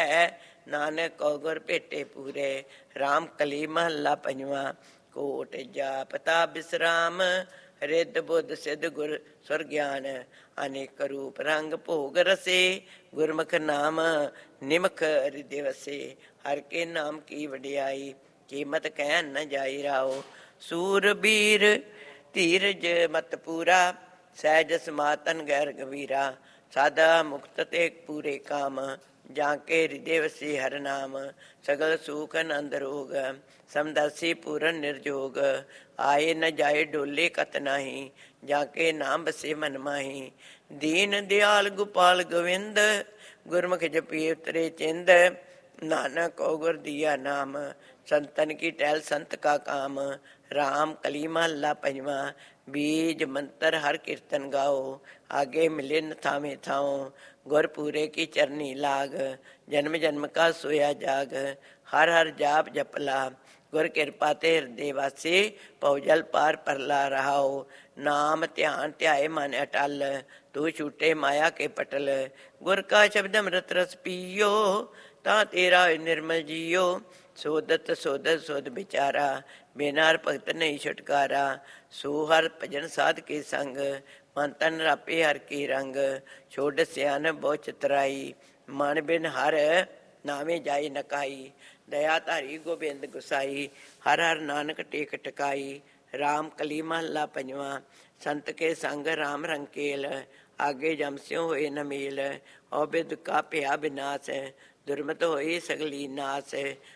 ਹੈ, ਨਾਨਕ ਕਉ ਗੁਰ ਭੇਟੇ ਪੂਰੇ। ਰਾਮ ਕਲੀ ਮਹੱਲਾ ਪੰਜਵਾਂ। ਕੋਟ ਜਾਪ ਤਾ ਬਿਸਰਾਮ, ਰਿੱਧ ਬੁੱਧ ਸਿੱਧ ਗੁਰ ਸੁਰ ਗਿਆਨ। ਅਨੇਕ ਰੂਪ ਰੰਗ ਭੋਗ ਰਸੇ, ਗੁਰਮੁਖ ਨਾਮ ਨਿਮਖ ਹਿਰਦੇ ਵਸੇ। ਹਰ ਕੇ ਨਾਮ ਕੀ ਵਡਿਆਈ, ਕੀਮਤ ਕਹਿਣ ਨ ਜਾਈ ਰਾਓ। ਸੂਰਬੀਰ ਧੀਰਜ ਮਤ ਪੂਰਾ, ਸਹਿਜ ਸਮਾਤਨ ਗੈਰ ਗੰਭੀਰਾ। ਸਾਧਾ ਮੁਕਤ ਤੇ ਪੂਰੇ ਕਾਮ, ਜਾਂ ਕੇ ਹਿਰਦੇ ਵਸੇ ਹਰ ਨਾਮ। ਸਗਲ ਸੂਖ ਆਨੰਦ ਰੋਗ, ਸਮਦਰਸੀ ਪੂਰਨ ਨਿਰਜੋਗ। ਆਏ ਨ ਜਾਏ ਡੋਲੇ ਕਤ ਨਾਹੀ, ਜਾਂ ਕੇ ਨਾਮ ਬਸੇ ਮਨ ਮਾਹੀ। ਦੀਨ ਦਿਆਲ ਗੋਪਾਲ ਗੋਵਿੰਦ, ਗੁਰਮੁਖ ਜਪੀ ਉਤਰੇ ਚਿੰਦ। ਨਾਨਕ ਕਉ ਗੁਰ ਦੀਆ ਨਾਮ, ਸੰਤਨ ਕੀ ਟਹਿਲ ਸੰਤ ਕਾ ਕਾਮ। ਰਾਮ ਕਲੀ ਮਹੱਲਾ ਪੰਜਵਾਂ। ਬੀਜ ਮੰਤਰ ਹਰ ਕੀਰਤਨ ਗਾਓ, ਆਗੇ ਮਿਲੇ ਨ ਥਾਵੇਂ ਥਾਓ। ਗੁਰ ਪੂਰੇ ਕੀ ਚਰਨੀ ਲਾਗ, ਜਨਮ ਜਨਮ ਕਾ ਸੋਇਆ ਜਾਗ। ਹਰ ਹਰ ਜਾਪ ਜਪਲਾ, ਗੁਰ ਕਿਰਪਾ ਤੇ ਹਿਰਦੇ ਵਾਸੇ। ਭਉ ਜਲ ਪਾਰ ਪਰਲਾ ਰਹਾਓ। ਨਾਮ ਧਿਆਨ ਧਿਆਏ ਮਨ ਅਟਲ, ਤੂੰ ਛੂਟੇ ਮਾਇਆ ਕੇ ਪਟਲ। ਗੁਰ ਕਾ ਸ਼ਬਦ ਅੰਮ੍ਰਿਤ ਰਸ ਪੀਓ, ਤਾਂ ਤੇਰਾ ਨਿਰਮਲ ਜੀਓ। ਸੋਦਤ ਸੋਦਤ ਸੋਦ ਵਿਚਾਰਾ, ਬਿਨਾ ਹਰ ਭਗਤ ਨਹੀਂ ਛੁਟਕਾਰਾ। ਸੋ ਹਰ ਭਜਨ ਸਾਧ ਕੇ ਸੰਗ, ਮਨ ਤਨ ਰਾਪੇ ਹਰ ਕੀ ਰੰਗ। ਛੋਡ ਸਿਆਨ ਬਹੁ ਚਤਰਾਈ, ਮਨ ਬਿਨ ਹਰ ਨਾਵੇਂ ਜਾਈ ਨਕਾਈ। ਦਇਆ ਧਾਰੀ ਗੋਬਿੰਦ ਗੁਸਾਈ, ਹਰ ਹਰ ਨਾਨਕ ਟੇਕ ਟਕਾਈ। ਰਾਮ ਕਲੀ ਮਹੱਲਾ ਪੰਜਵਾਂ। ਸੰਤ ਕੇ ਸੰਗ ਰਾਮ ਰੰਕੇਲ, ਆਗੇ ਜਮ ਸਿਉ ਹੋਏ ਨ ਮੇਲ। ਔਬਿਦ ਕਾ ਭਇਆ ਬਿਨਾਸ਼, ਦੁਰਮਤ ਹੋਈ ਸਗਲੀ ਨਾਸ।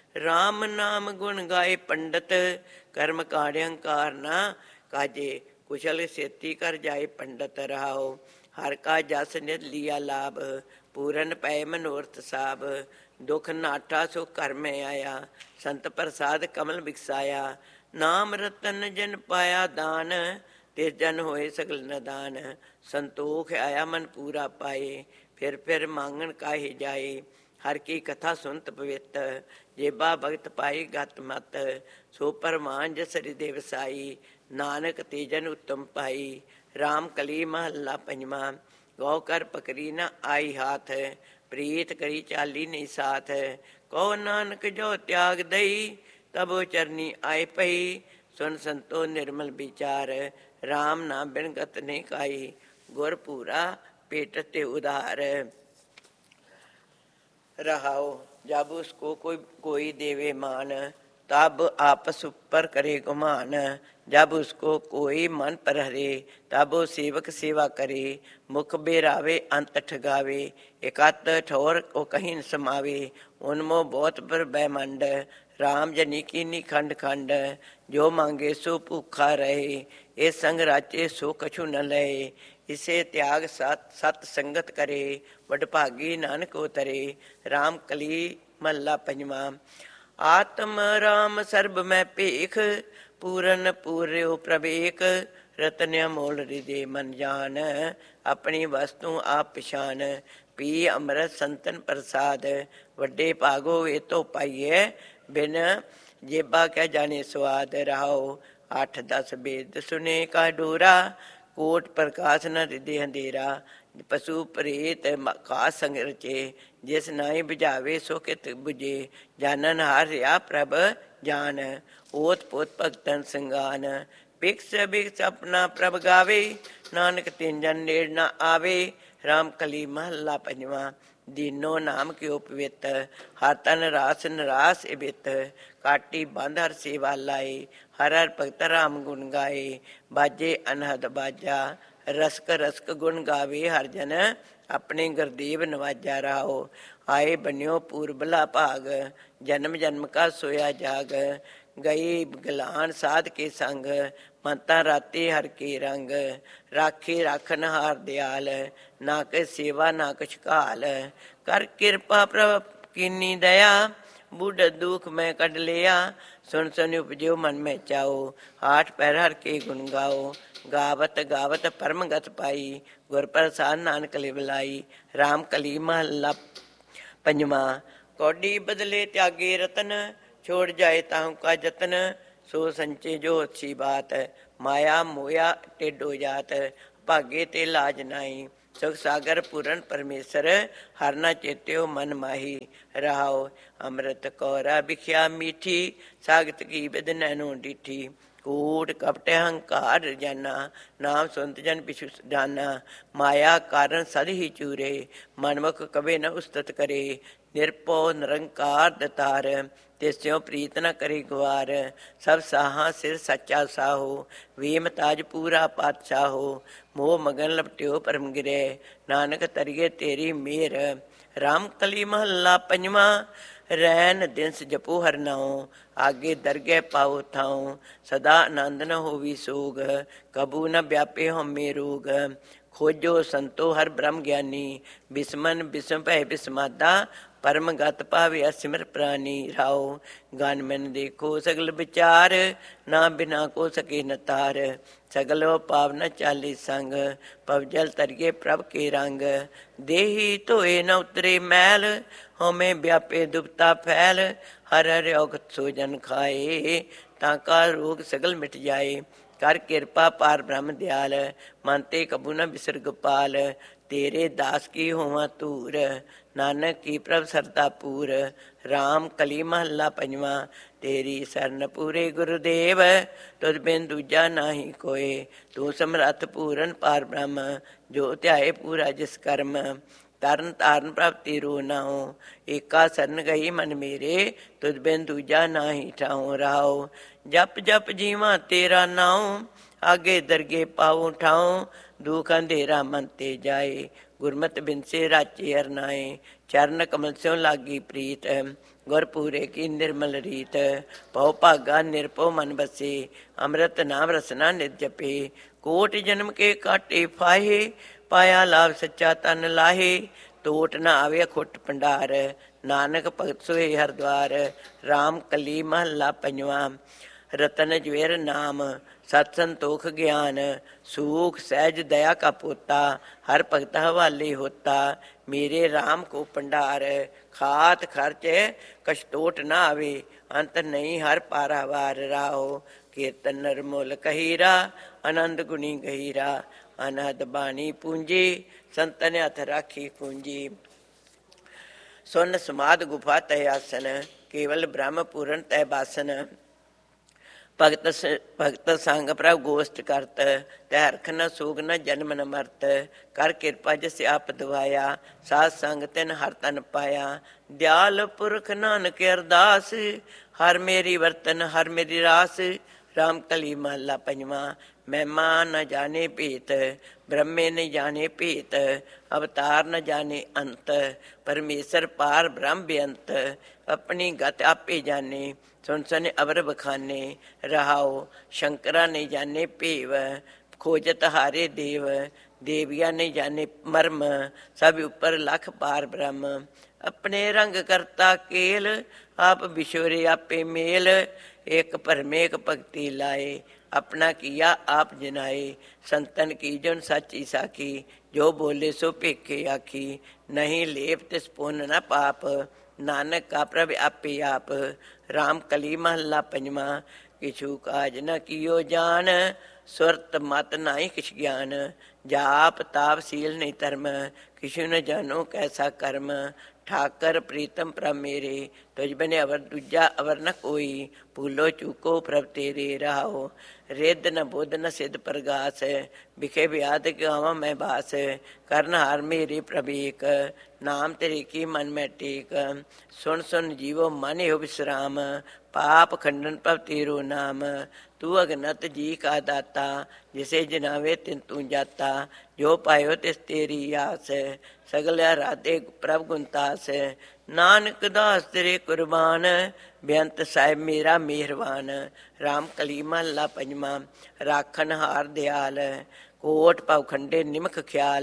ਰਾਮ ਨਾਮ ਗੁਣ ਗਾਏ ਪੰਡਤ, ਕਰਮ ਕਾਂਡ ਹੰਕਾਰ ਨਾ ਕਾਜੇ। ਕੁਸ਼ਲ ਛੇਤੀ ਕਰ ਜਾਏ ਪੰਡਤ ਰਹਾਓ। ਹਰ ਕਾ ਜਸ ਨਿਧ ਲੀਆ ਲਾਭ, ਪੂਰਨ ਪਏ ਮਨੋਰਥ ਸਾਬ। ਦੁਖ ਨਾਠਾ ਸੋ ਘਰ ਮੈਂ ਆਇਆ, ਸੰਤ ਪ੍ਰਸਾਦ ਕਮਲ ਬਿਕਸਾਇਆ। ਨਾਮ ਰਤਨ ਜਨ ਪਾਇਆ ਦਾਨ, ਤਿਸ ਜਨ ਹੋਏ ਸਗਲ ਨਦਾਨ। ਸੰਤੋਖ ਆਇਆ ਮਨ ਪੂਰਾ ਪਾਏ, ਫਿਰ ਮੰਗਣ ਕਾਹੇ ਜਾਏ। ਹਰ ਕੀ ਕਥਾ ਸੁਨਤ ਪਵਿੱਤ, ਜੇਬਾ ਭਗਤ ਪਾਈ ਗਤ ਮਤ। ਸੋ ਪਰਮਾਨ ਜਸ ਹਿਰਦੇ ਵਸਾਈ, ਨਾਨਕ ਤੇਜਨ ਉੱਤਮ ਪਾਈ। ਰਾਮ ਕਲੀ ਮਹੱਲਾ ਪੰਜਵਾਂ। ਗਉ ਕਰ ਪਕਰੀ ਨ ਆਈ ਹਾਥ, ਪ੍ਰੀਤ ਕਰੀ ਚਾਲੀ ਨਹੀਂ ਸਾਥ। ਕਉ ਨਾਨਕ ਜੋ ਤਿਆਗ ਦਈ, ਤਬੋ ਚਰਨੀ ਆਏ ਪਈ। ਸੁਨ ਸੰਤੋ ਨਿਰਮਲ ਵਿਚਾਰ, ਰਾਮ ਨਾਮ ਬਿਨ ਗਤ ਨਹੀਂ ਕਾਈ। ਗੁਰ ਪੂਰਾ पेट ते उधार रहाओ। जब उसको कोई देवे मान, तब आपस ऊपर करे गुमान। जब उसको कोई मन पर हरे, तब वो सेवक सेवा करे। मुख बेरावे अंत ठगावे, एकत ठोर को कहीं न समावे। उनमो बहुत पर बैमंड, राम जनी कीनी खंड खंड। जो मांगे सो भूखा रहे, ए संग राचे सो कछु न लहे। इसे त्याग सत संगत करे, वडभागी नानक उतरे। राम कली महला पंजवा। आत्म राम सर्ब मैं भेख, पूरन पूर्यो प्रवेक। रतन मोल हृदय मन जान, अपनी वस्तु आप पिछान। पी अमृत संतन प्रसाद, वड्डे भागो वे तो पाइए। बिन जेबा क्या जाने स्वाद रहाओ। 8-10 वेद सुने का डोरा, कोट प्रकाश न हृदय अंधेरा। पशु प्रेत का संग रचे, जिस नाई बुझावे सो कित बुझे। जानन हार रिया प्रभ जान, ओत पोत भगतन संगान। भिक्ष भिक्ष अपना प्रभ गावे, नानक तिन जन नेड़ न आवे। राम कली महला पंजवा। दीनो नाम क्यों पवित, हर तन रास नरास इबित। काटी बंद हर सेवा लाए, हर हर भगत राम गुण गाए। बाजे अनहद बाजा, रसक रसक गुण गावे हर जन। अपने गुरदेव नवाजा रहाओ। आए बन्यो पूर्बला भाग, जन्म जन्म का सोया जाग। गई गलान साध के संग, मंता राते हर के रंग। राखे राखन हार दयाल, ना के सेवा ना कुछ काल। कर कृपा प्रभ कीनी दया, बूढ़ दुख मैं कढ लिया। सुन सुन उपजो मन में चाओ, 8 पैर हर के गुण गाओ। गावत गावत परम गत पाई, गुर प्रसाद नानक ले बुलाई। राम कली महला पंजवा। कौडी बदले त्यागे रतन, छोड़ जाए ताहू का जतन। सो संचे जो अच्छी बात, माया मोया टेडो जात। भागे ते लाज नाई, ਸੁਖ ਸਾਗਰ ਪੂਰਨ ਪਰਮੇਸ਼ਰ, ਹਰ ਨਾ ਚੇਤਿਓ ਮਨ ਮਾਹੀ। ਰਹਾਓ ਅੰਮ੍ਰਿਤ ਕੌਰਾ ਵਿਖਿਆ ਮੀਠੀ, ਸਾਗਤ ਕੀ ਬਿਦ ਨੈਣੋ ਡੀਠੀ। ਕੂਟ ਕਪਟ ਹੰਕਾਰ ਰਜਾਨਾ, ਨਾਮ ਸੁਨਤ ਜਨ ਪਿਛੁ ਜਾਨਾ। ਮਾਇਆ ਕਾਰਨ ਸਦ ਹੀ ਚੂਰੇ, ਮਨਮੁਖ ਕਵੇ ਨ ਉਸਤਤ ਕਰੇ। ਨਿਰਭਉ ਨਿਰੰਕਾਰ ਦਤਾਰ, ਤਿਸਿਓ ਪ੍ਰੀਤ ਨ ਕਰੇ ਗਵਾਰ। ਸਭ ਸਾਹਾਂ ਸਿਰ ਸੱਚਾ ਸਾਹੋ, ਵੇਮ ਤਾਜ ਪੂਰਾ ਪਾਤਸ਼ਾਹੋ। ਮੋਹ ਮਗਨ ਲਪਟਿਓ ਪਰਮ ਗਿਰੇ, ਨਾਨਕ ਤਰੀਏ ਤੇਰੀ ਮੇਰ। ਰਾਮ ਕਲੀ ਮਹੱਲਾ ਪੰਜਵਾਂ, ਰੈਨ ਦਿਨਸ ਜਪੋ ਹਰਿ ਨਾਉ। ਆਗੇ ਦਰਗਹਿ ਪਾਉ ਥਾਉ, ਸਦਾ ਆਨੰਦ ਨ ਹੋਵੀ ਸੋਗ। ਕਬੂ ਨ ਵਿਆਪੇ ਹਉਮੈ ਰੋਗ, ਖੋਜੋ ਸੰਤੋ ਹਰਿ ਬ੍ਰਹਮ ਗਿਆਨੀ। ਬਿਸਮਨ ਬਿਸਮ ਭੈ ਬਿਸਮਾਦਾ, ਪਰਮ ਗਤ ਭਾਵਿਆ ਸਿਮਰ ਪ੍ਰਾਨੀ। ਰਾਉ ਗਨ ਮਨ ਦੇਖੋ ਸਗਲ ਵਿਚਾਰ, ਨਾ ਬਿਨਾ ਕੋ ਸਕੇ ਨ ਤਾਰ। ਸਗਲ ਪਾਵ ਨ ਚਾਲੀ ਸੰਗ, ਪਵਜਲ ਤਰੀਏ ਪ੍ਰਭ ਕੇ ਰੰਗ। ਦੇਹੀ ਧੋਏ ਨ ਉਤਰੇ ਮੈਲ, ਹਉਮੈ ਵਿਆਪੇ ਦੁਬਤਾ ਫੈਲ। ਹਰਿ ਹਰਿ ਔਗਤ ਸੋ ਜਨ ਖਾਏ, ਤਾਂ ਕਾ ਰੋਗ ਸਗਲ ਮਿਟ ਜਾਏ। ਕਰ ਕਿਰਪਾ ਪਾਰ ਬ੍ਰਹਮ ਦਿਆਲ, ਮਨ ਤੇ ਕਬੂ ਨ ਬਿਸਰ ਗੋਪਾਲ। ਤੇਰੇ ਦਾਸ ਕੀ ਹੋਵਾਂ ਧੂਰ, ਨਾਨਕ ਕੀ ਪ੍ਰਭ ਸਰਦਾ ਪੂਰ। ਰਾਮ ਕਲੀ ਮਹੱਲਾ ਪੰਜਵਾਂ, ਤੇਰੀ ਸਰਨ ਪੂਰੇ ਗੁਰਦੇਵ। ਤੁਧ ਬਿਨ ਦੂਜਾ ਨਾਹੀ ਕੋਇ, ਤੂੰ ਸਮਰੱਥ ਪੂਰਨ ਪਾਰ ਬ੍ਰਹਮ। ਜੋ ਧਿਆਏ ਪੂਰਾ ਜਿਸ ਕਰਮ, ਤਰਨ ਤਾਰਨ ਪ੍ਰਭ ਤੇਰੋ ਨਾਉ। ਏਕਾ ਸਰਨ ਗਈ ਮਨ ਮੇਰੇ, ਤੁਧ ਬਿਨ ਦੂਜਾ ਨਾਹੀ ਠਾਉ। ਰਾਉ ਜਪ ਜਪ ਜੀਵਾਂ ਤੇਰਾ ਨਾਉ, ਆਗੇ ਦਰਗੇ ਪਾਉ ਠਾਉ। ਦੁਖ ਅੰਧੇਰਾ ਮਨ ਤੇ ਜਾਏ, ਗੁਰਮਤਿ ਬਿਨਸੇ ਰਾਚੇ ਹਰਨਾਏ। ਚਰਨ ਕਮਲ ਸਿਉ ਲਾਗੀ ਪ੍ਰੀਤ, ਗੁਰ ਪੂਰੇ ਕੀ ਨਿਰਮਲ ਰੀਤ। ਭਉ ਭਾਗਾ ਨਿਰਭਉ ਮਨ ਬਸੇ, ਅੰਮ੍ਰਿਤ ਨਾਮ ਰਸਨਾ ਨਿਤ ਜਪੇ। ਕੋਟ ਜਨਮ ਕੇ ਕਾਟੇ ਫਾਹੇ, ਪਾਇਆ ਲਾਭ ਸੱਚਾ ਤਨ ਲਾਹੇ। ਟੋਟ ਨ ਆਵੇ ਅਖੁੱਟ ਭੰਡਾਰ, ਨਾਨਕ ਭਗਤ ਸੋਏ ਹਰਿ ਦੁਆਰ। ਰਾਮ ਕਲੀ ਮਹੱਲਾ ਪੰਜਵਾਂ, ਰਤਨ ਜਵੇਰ ਨਾਮ, ਸਤ ਸੰਤੋਖ ਗਿਆਨ। ਸੂਖ ਸਹਿਜ ਦਇਆ ਕਾ ਪੋਤਾ, ਹਰ ਭਗਤ ਹਵਾਲੇ ਹੋਤਾ। ਮੇਰੇ ਰਾਮ ਕੋ ਭੰਡਾਰ, ਖਾਤ ਖਰਚ ਕਛ ਟੋਟ ਨਾ ਆਵੇ। ਅੰਤ ਨਹੀਂ ਹਰ ਪਾਰਾਵਾਰ। ਰਾਓ ਕੀਰਤਨ ਨਰਮੁਲ ਕਹੀਰਾ, ਆਨੰਦ ਗੁਣੀ ਗਹੀਰਾ। ਅਨਹਦ ਬਾਣੀ ਪੂੰਜੀ, ਸੰਤਨ ਹੱਥ ਰਾਖੀ ਪੂੰਜੀ। ਸੁਨ ਸਮਾਧ ਗੁਫਾ ਤੈ ਆਸਨ, ਕੇਵਲ ਬ੍ਰਹਮ ਪੂਰਨ ਤੈ ਬਾਸਨ। ਭਗਤ ਸੰਗ ਪ੍ਰਭ ਗੋਸ਼ਟ ਕਰਤ, ਤੈ ਹਰਖ ਨ ਸੋਗ ਨ ਜਨਮ ਨ ਮਰਤ। ਕਰ ਕਿਰਪਾ ਜਿਸ ਆਪ ਦਵਾਇਆ, ਸਾਧ ਸੰਗ ਤਿਨ ਹਰ ਤਨ ਪਾਇਆ। ਦਿਆਲ ਪੁਰਖ ਨਾਨਕ ਅਰਦਾਸ, ਹਰ ਮੇਰੀ ਵਰਤਨ ਹਰ ਮੇਰੀ ਰਾਸ। ਰਾਮ ਕਲੀ ਮਹੱਲਾ ਪੰਜਵਾਂ, ਮਹਿਮਾ ਨ ਜਾਣੇ ਭੇਤ, ਬ੍ਰਹਮੇ ਨ ਜਾਣੇ ਭੇਤ। ਅਵਤਾਰ ਨ ਜਾਣੇ ਅੰਤ, ਪਰਮੇਸ਼ਰ ਪਾਰ ਬ੍ਰਹਮ ਬੇਅੰਤ। ਆਪਣੀ ਗਤ ਆਪੇ ਜਾਣੇ, ਸੁਨ ਸੁਨ ਅਵਰ ਬਖਾਨੇ। ਰਹਾਓ ਸ਼ੰਕਰਾ ਨਹੀਂ ਜਾਣੇ ਭੇਵ, ਖੋਜਤ ਹਾਰੇ ਦੇਵ। ਦੇਵੀਆ ਨਹੀਂ ਜਾਣੇ ਮਰਮ, ਸਭ ਉੱਪਰ ਲਖ ਪਾਰ ਬ੍ਰਹਮ। ਆਪਣੇ ਰੰਗ ਕਰਤਾ ਕੇਲ, ਆਪ ਵਿਛੋਰੇ ਆਪੇ ਮੇਲ। ਇੱਕ ਭਰਮੇ ਇੱਕ ਭਗਤੀ ਲਾਏ, ਆਪਣਾ ਕੀਆ ਆਪ ਜਨਾਏ। ਸੰਤਨ ਕੀ ਜੁਨ ਸਾਚੀ ਸਾਖੀ, ਜੋ ਬੋਲੇ ਸੋ ਭੇਖੇ ਆਖੀ। ਨਹੀਂ ਲੇਪ ਤਿਸ ਪੁੰਨ ਨ ਪਾਪ, ਨਾਨਕ ਕਾ ਪ੍ਰਭ ਆਪੇ ਆਪ। ਰਾਮ ਕਲੀ ਮਹੱਲਾ ਪੰਜਵਾਂ, ਕਿਛੂ ਕਾਜ ਨ ਕੀਓ ਜਾਨ, ਸੁਰਤ ਮਤ ਨਾਹੀ ਕਿਛ ਗਿਆਨ। ਜਾਪ ਤਾਪ ਸੀਲ ਨਹੀਂ ਧਰਮ, ਕਿਛੂ ਨ ਜਾਨੋ ਕੈਸਾ ਕਰਮ। ਠਾਕਰ ਪ੍ਰੀਤਮ ਪ੍ਰਭ ਮੇਰੇ, ਤੁਝ ਬਿਨ ਅਵਰ ਦੂਜਾ ਅਵਰ ਨ ਕੋਈ। ਭੂਲੋ ਚੂਕੋ ਪ੍ਰਭ ਤੇਰੇ। ਰਹਾਓ ਰਿੱਧ ਨ ਬੁੱਧ ਨ ਸਿੱਧ ਪ੍ਰਗਾਸ, ਵਿਖੇ ਵਿਆਦ ਗਾਵਾਂ ਮੈਂ ਬਾਸ। ਕਰਨ ਹਾਰ ਮੇਰੇ ਪ੍ਰਭ ਏਕ, ਨਾਮ ਤੇਰੇ ਕੀ ਮਨ ਮੈਂ ਟੇਕ। ਸੁਣ ਸੁਣ ਜੀਵੋ ਮਨ ਇਹੋ ਵਿਸਰਾਮ, ਪਾਪ ਖੰਡਨ ਪ੍ਰਭ ਤੇਰੋ ਨਾਮ। ਤੂੰ ਅਗਨਤ ਜੀ ਕਾ ਦਾਤਾ, ਜਿਸੇ ਜਨਾਵੇ ਤਿਨ ਤੂੰ ਜਾਤਾ। ਜੋ ਪਾਇਓ ਤਿਸ ਤੇਰੀ ਆਸ, ਸਗਲ ਰਾਧੇ ਪ੍ਰਭ ਗੁਣਤਾਸ। ਨਾਨਕ ਦਾਸ ਤੇਰੇ ਕੁਰਬਾਨ, ਬੇਅੰਤ ਸਾਹਿਬ ਮੇਰਾ ਮਿਹਰਬਾਨ। ਰਾਮ ਕਲੀ ਮਹੱਲਾ ਪੰਜਵਾਂ, ਰਾਖਣ ਹਾਰ ਦਿਆਲ। ਕੋਟ ਪਵਖੰਡੇ ਨਿਮਖ ਖਿਆਲ,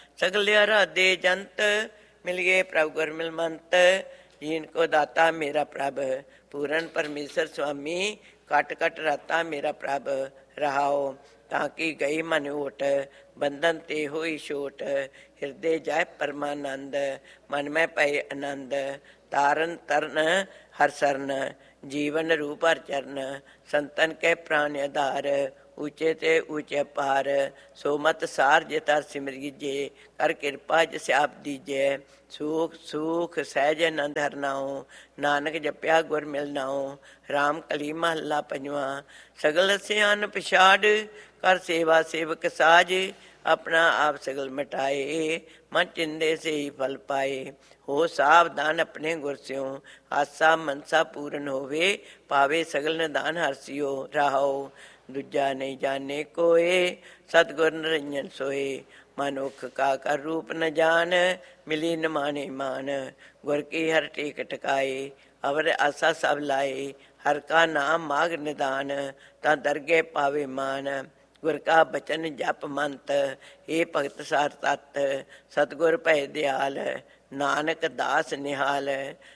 ਸਗਲ ਰਾਧੇ ਜੰਤ। ਮਿਲਿਏ ਪ੍ਰਭ ਗੁਰ ਮਿਲਮੰਤ, ਜੀਨ ਕੋ ਦਾਤਾ ਮੇਰਾ ਪ੍ਰਭ। ਪੂਰਨ ਪਰਮੇਸ਼ਰ ਸੁਆਮੀ, ਕਟ ਕਟ ਰਾਤਾ ਮੇਰਾ ਪ੍ਰਭ। ਰਹਾਓ ਤਾਂ ਕਿ ਗਈ ਮਨ ਓਟ, ਬੰਧਨ ਤੇ ਹੋਈ ਛੋਟ। ਹਿਰਦੇ ਜਾਇ ਪਰਮਾਨੰਦ, ਮਨ ਮੈਂ ਪਏ ਆਨੰਦ। ਤਾਰਨ ਤਰਨ ਹਰ ਸਰਨ, ਜੀਵਨ ਰੂਪ ਹਰ ਚਰਨ। ਸੰਤਨ ਕੇ ਪ੍ਰਾਨ ਆਧਾਰ, ਊਚੇ ਤੇ ਊਚੇ ਪਾਰ। ਸੋ ਮਤ ਸਾਰ ਜੇ ਤਰ ਸਿਮਰੀਜੇ, ਕਰ ਕਿਰਪਾ ਜਿਸ ਆਪ ਦੀਜੈ। ਸੂਖ ਸੂਖ ਸਹਿਜ ਆਨੰਦ ਹਰਿ ਨਾਉ, ਨਾਨਕ ਜਪਿਆ ਗੁਰ ਮਿਲ ਨਾਉ। ਰਾਮ ਕਲੀ ਮਹੱਲਾ ਪੰਜਵਾਂ। ਸਗਲ ਸਿਆਨ ਪਛਾੜ, ਕਰ ਸੇਵਾ ਸੇਵਕ ਸਾਜ। ਆਪਣਾ ਆਪ ਸਗਲ ਮਿਟਾਏ, ਮਨ ਚਿੰਦੇ ਸੇ ਹੀ ਫਲ ਪਾਏ। ਹੋ ਸਾਵਧਾਨ ਆਪਣੇ ਗੁਰ ਸਿਉ, ਆਸਾ ਮਨਸਾ ਪੂਰਨ ਹੋਵੇ। ਪਾਵੇ ਸਗਲ ਨਿਦਾਨ ਹਰਸਿਓ, ਰਾਹੋ ਦੂਜਾ ਨਹੀਂ ਜਾਣੇ ਕੋਏ। ਸਤਿਗੁਰ ਨਿਰੰਜਨ ਸੋਏ, ਮਨੁੱਖ ਕਾ ਕਰ ਰੂਪ ਨ ਜਾਨ। ਮਿਲੀ ਨ ਮਾਨੇ ਮਾਨ, ਗੁਰ ਕੀ ਹਰ ਟੇਕ ਟਕਾਏ। ਅਵਰ ਆਸਾ ਸਭ ਲਾਏ, ਹਰ ਕਾ ਨਾਮ ਮਾਗ ਨਿਦਾਨ। ਤਾਂ ਦਰਗੇ ਪਾਵੇ ਮਾਨ, ਗੁਰ ਕਾ ਬਚਨ ਜਪ ਮੰਤ। ਇਹ ਭਗਤ ਸਾਰ ਤਤ, ਸਤਿਗੁਰ ਭੈ ਦਿਆਲ। ਨਾਨਕ ਦਾਸ ਨਿਹਾਲ।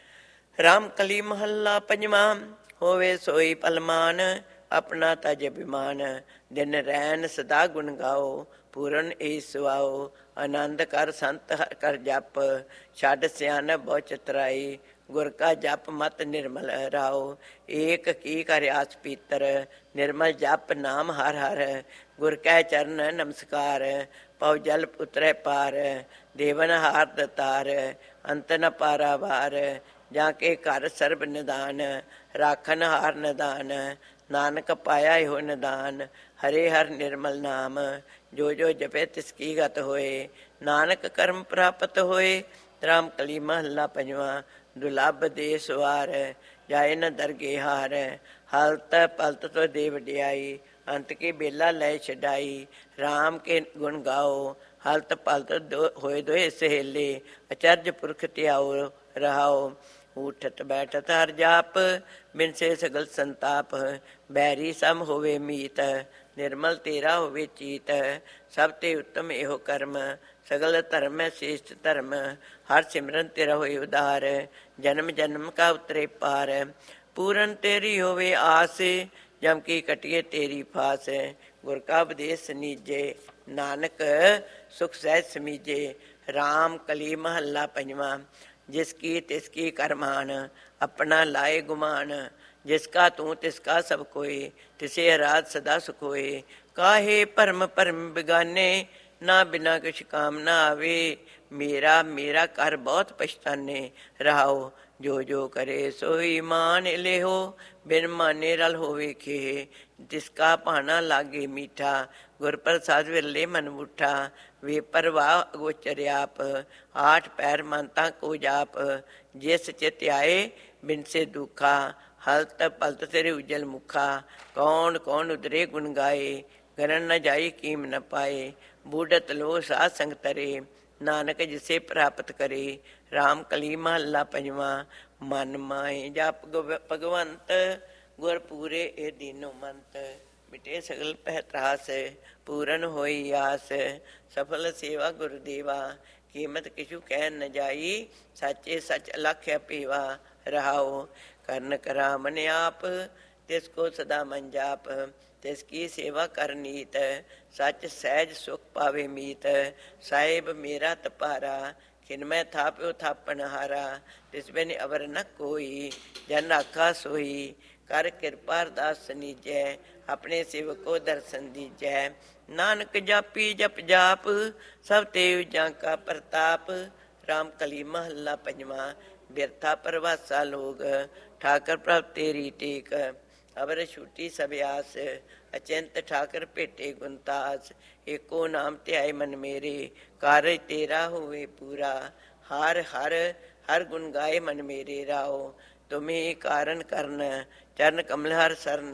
ਰਾਮ ਕਲੀ ਮਹੱਲਾ ਪੰਜਵਾਂ। ਹੋਵੇ ਸੋਈ ਪਲਮਾਨ, ਆਪਣਾ ਤਜ ਅਭਿਮਾਨ। ਦਿਨ ਰੈਨ ਸਦਾ ਗੁਣ ਗਾਓ, ਪੂਰਨ ਈ ਸੁਆਓ। ਆਨੰਦ ਕਰ ਸੰਤ ਕਰ ਜਪ, ਛੱਡ ਸਿਆਣਪ ਬਹੁ ਚਤੁਰਾਈ। ਗੁਰ ਕਾ ਜਪ ਮਤ ਨਿਰਮਲ ਰਾਓ, ਏਕ ਕੀ ਕਰ ਆਸ ਪੀਤਰ। ਨਿਰਮਲ ਜਪ ਨਾਮ ਹਰ ਹਰ, ਗੁਰ ਕੈ ਚਰਨ ਨਮਸਕਾਰ। ਪਉ ਜਲ ਉਤਰੈ ਪਾਰ, ਦੇਵਨ ਹਾਰ ਦਤਾਰ। ਅੰਤ ਨ ਪਾਰਾਵਾਰ, ਜਾਂ ਕੇ ਘਰ ਸਰਬ ਨਿਦਾਨ। ਰਾਖਨ ਹਾਰ ਨਿਦਾਨ, ਨਾਨਕ ਪਾਇਆ ਇਹੋ ਨਿਦਾਨ। ਹਰੇ ਹਰ ਨਿਰਮਲ ਨਾਮ, ਜੋ ਜੋ ਜਪੇ ਤਿਸ ਕੀ ਗਤ ਹੋਏ। ਨਾਨਕ ਕਰਮ ਪ੍ਰਾਪਤ ਹੋਏ। ਰਾਮ ਕਲੀ ਮਹੱਲਾ ਪੰਜਵਾਂ। ਦੁਲੱਭ ਦੇ ਸਵਾਰ, ਜਾਏ ਨ ਦਰਗੇ ਹਾਰ। ਹਲਤ ਪਲਤ ਤੋ ਦੇ ਵਡਿਆਈ, ਅੰਤ ਕੀ ਬੇਲਾ ਲੈ ਛਡਾਈ। ਰਾਮ ਕੇ ਗੁਣ ਗਾਓ, ਹਲਤ ਪਲਤ ਹੋਏ ਦੋਏ ਸਹੇਲੇ। ਅਚਰਜ ਪੁਰਖ ਧਿਆਓ ਰਹਾਓ, ਊਠਤ ਬੈਠਤ ਹਰ ਜਾਪ। ਬਿਨ ਸੇ ਸਗਲ ਸੰਤਾਪ, ਬੈਰੀ ਸਮ ਹੋਵੇ ਮੀਤ। ਨਿਰਮਲ ਤੇਰਾ ਹੋਵੇ ਚੀਤ, ਸਭ ਤੇ ਉੱਤਮ ਇਹੋ ਕਰਮ। ਸਗਲ ਧਰਮ ਹੈ ਸ੍ਰੇਸ਼ਟ ਧਰਮ, ਹਰ ਸਿਮਰਨ ਤੇਰਾ ਹੋਏ ਉਦਾਰ। ਜਨਮ ਜਨਮ ਕਾ ਉਤਰੇ ਪਾਰ, ਪੂਰਨ ਤੇਰੀ ਹੋਵੇ ਆਸ। ਜਮ ਕੀ ਕਟਿਏ ਤੇਰੀ ਫਾਸ, ਗੁਰ ਕਾ ਉਪਦੇਸ ਨੀਜੇ। ਨਾਨਕ ਸੁਖ ਸਹਿਜ ਸਮੀਜੇ। ਰਾਮ ਕਲੀ ਮਹੱਲਾ ਪੰਜਵਾਂ। ਜਿਸ ਕੀ ਤਿਸ ਕੀ ਕਰਮਾਨ, ਆਪਣਾ ਲਾਏ ਗੁਮਾਨ। ਜਿਸ ਕਾ ਤੂੰ ਤਿਸ ਕਾ ਸਭ ਕੋਇ, ਤਿਸੇ ਅਰਾਧ ਸਦਾ ਸੁਖ ਹੋਏ। ਕਾਹੇ ਭਰਮ ਭਰਮ ਬਿਗਾਨੇ, ਨਾ ਬਿਨਾ ਕੁਛ ਕਾਮ ਨਾ ਆਵੇ। ਮੇਰਾ ਮੇਰਾ ਕਰ ਬਹੁਤ ਪਛਤਾਨੇ, ਰਹਾਓ ਜੋ ਜੋ ਕਰੇ ਸੋਈ ਮਾਨ ਲਿਹੋ। ਬਿਨ ਮਾਨੇ ਰਲ ਹੋਵੇ ਖੇ, ਜਿਸ ਕਾ ਭਾਣਾ ਲਾਗੇ ਮੀਠਾ। ਗੁਰ ਪ੍ਰਸਾਦ ਵਿਰਲੇ ਮਨ ਮੁਠਾ, ਵੇ ਪਰਵਾਹ ਅਗੋਚਰ ਆਪ। ਆਠ ਪੈਰ ਮੰਤਾ ਕੋ ਜਾਪ, ਜਿਸ ਚਿਤ ਆਏ ਬਿਨ ਸੇ ਦੁਖਾ। ਹਲਤ ਪਲਤ ਤੇਰੇ ਉਜਲ ਮੁਖਾ, ਕੌਣ ਕੌਣ ਉਦਰੇ ਗੁਣ ਗਾਏ। ਗਰਨ ਨ ਜਾਈ ਕੀਮ ਨ ਪਾਏ, ਬੂਢਤ ਲੋ ਸਾਧ ਸੰਗ ਤਰੇ। ਨਾਨਕ ਜਿਸੇ ਪ੍ਰਾਪਤ ਕਰੇ। ਰਾਮ ਕਲੀ ਮਹੱਲਾ ਪੰਜਵਾਂ। ਮਨ ਮਾਏ ਜਪ ਭਗਵੰਤ, ਗੁਰ ਪੂਰੇ ਇਹ ਦੀਨੋ ਮੰਤ। ਮਿਟੇ ਸਗਲ ਪਹਿ ਤਰਾਸ, ਪੂਰਨ ਹੋਈ ਆਸ। ਸਫਲ ਸੇਵਾ ਗੁਰਦੇਵਾ, ਕੀਮਤ ਕਿਛੂ ਕਹਿ ਨ ਜਾਈ। ਸਾਚੇ ਸਚ ਅਲਖ ਪੀਵਾ, ਰਹਾਓ ਕਰਨ ਕਰਾ ਮਨ ਆਪ। ਤਿਸ ਕੋ ਸਦਾ ਮਨ ਜਾਪ, ਤਿਸ ਕੀ ਸੇਵਾ ਕਰ ਨੀਤ। ਸੱਚ ਸਹਿਜ ਸੁਖ ਪਾਵੇ ਮੀਤ, ਸਾਹਿਬ ਮੇਰਾ ਤਪਾਰਾ। ਖਿਨ ਮੈਂ ਥਾਪਿਓ ਥਾਪਣ ਹਾਰਾ, ਤਿਸ ਬਿਨ ਅਵਰ ਨ ਕੋਈ। ਜਨ ਆਖਾ ਸੋਈ, ਕਰ ਕਿਰਪਾ ਅਰਦਾਸ ਨੀਜੈ। ਆਪਣੇ ਸੇਵਕੋ ਦਰਸ਼ਨ ਦੀਜੈ। ਨਾਨਕ ਜਾਪੀ ਜਪ ਜਾਪ, ਸਭ ਤੇ ਜਾਂ ਕਾ ਪ੍ਰਤਾਪ। ਰਾਮ ਕਲੀ ਮਹੱਲਾ ਪੰਜਵਾਂ। ਬਿਰਥਾ ਪਰਵਾਸਾ ਲੋਗ, ਠਾਕਰ ਪ੍ਰਭ ਤੇਰੀ ਟੇਕ। ਅਵਰ ਛੂਟੀ ਸਭ ਆਸ, ਅਚਿੰਤ ਠਾਕਰ ਭੇਟੇ ਗੁਣਤਾਸ। ਏਕੋ ਨਾਮ ਧਿਆਏ ਮਨ ਮੇਰੇ, ਕਾਰਜ ਤੇਰਾ ਹੋਵੇ ਪੂਰਾ। ਹਰ ਹਰ ਹਰ ਗੁਣ ਗਾਏ ਮਨ ਮੇਰੇ, ਰਾਓ ਤੁਮੇ ਕਾਰਨ ਕਰਨ। ਚਰਨ ਕਮਲ ਹਰ ਸਰਨ,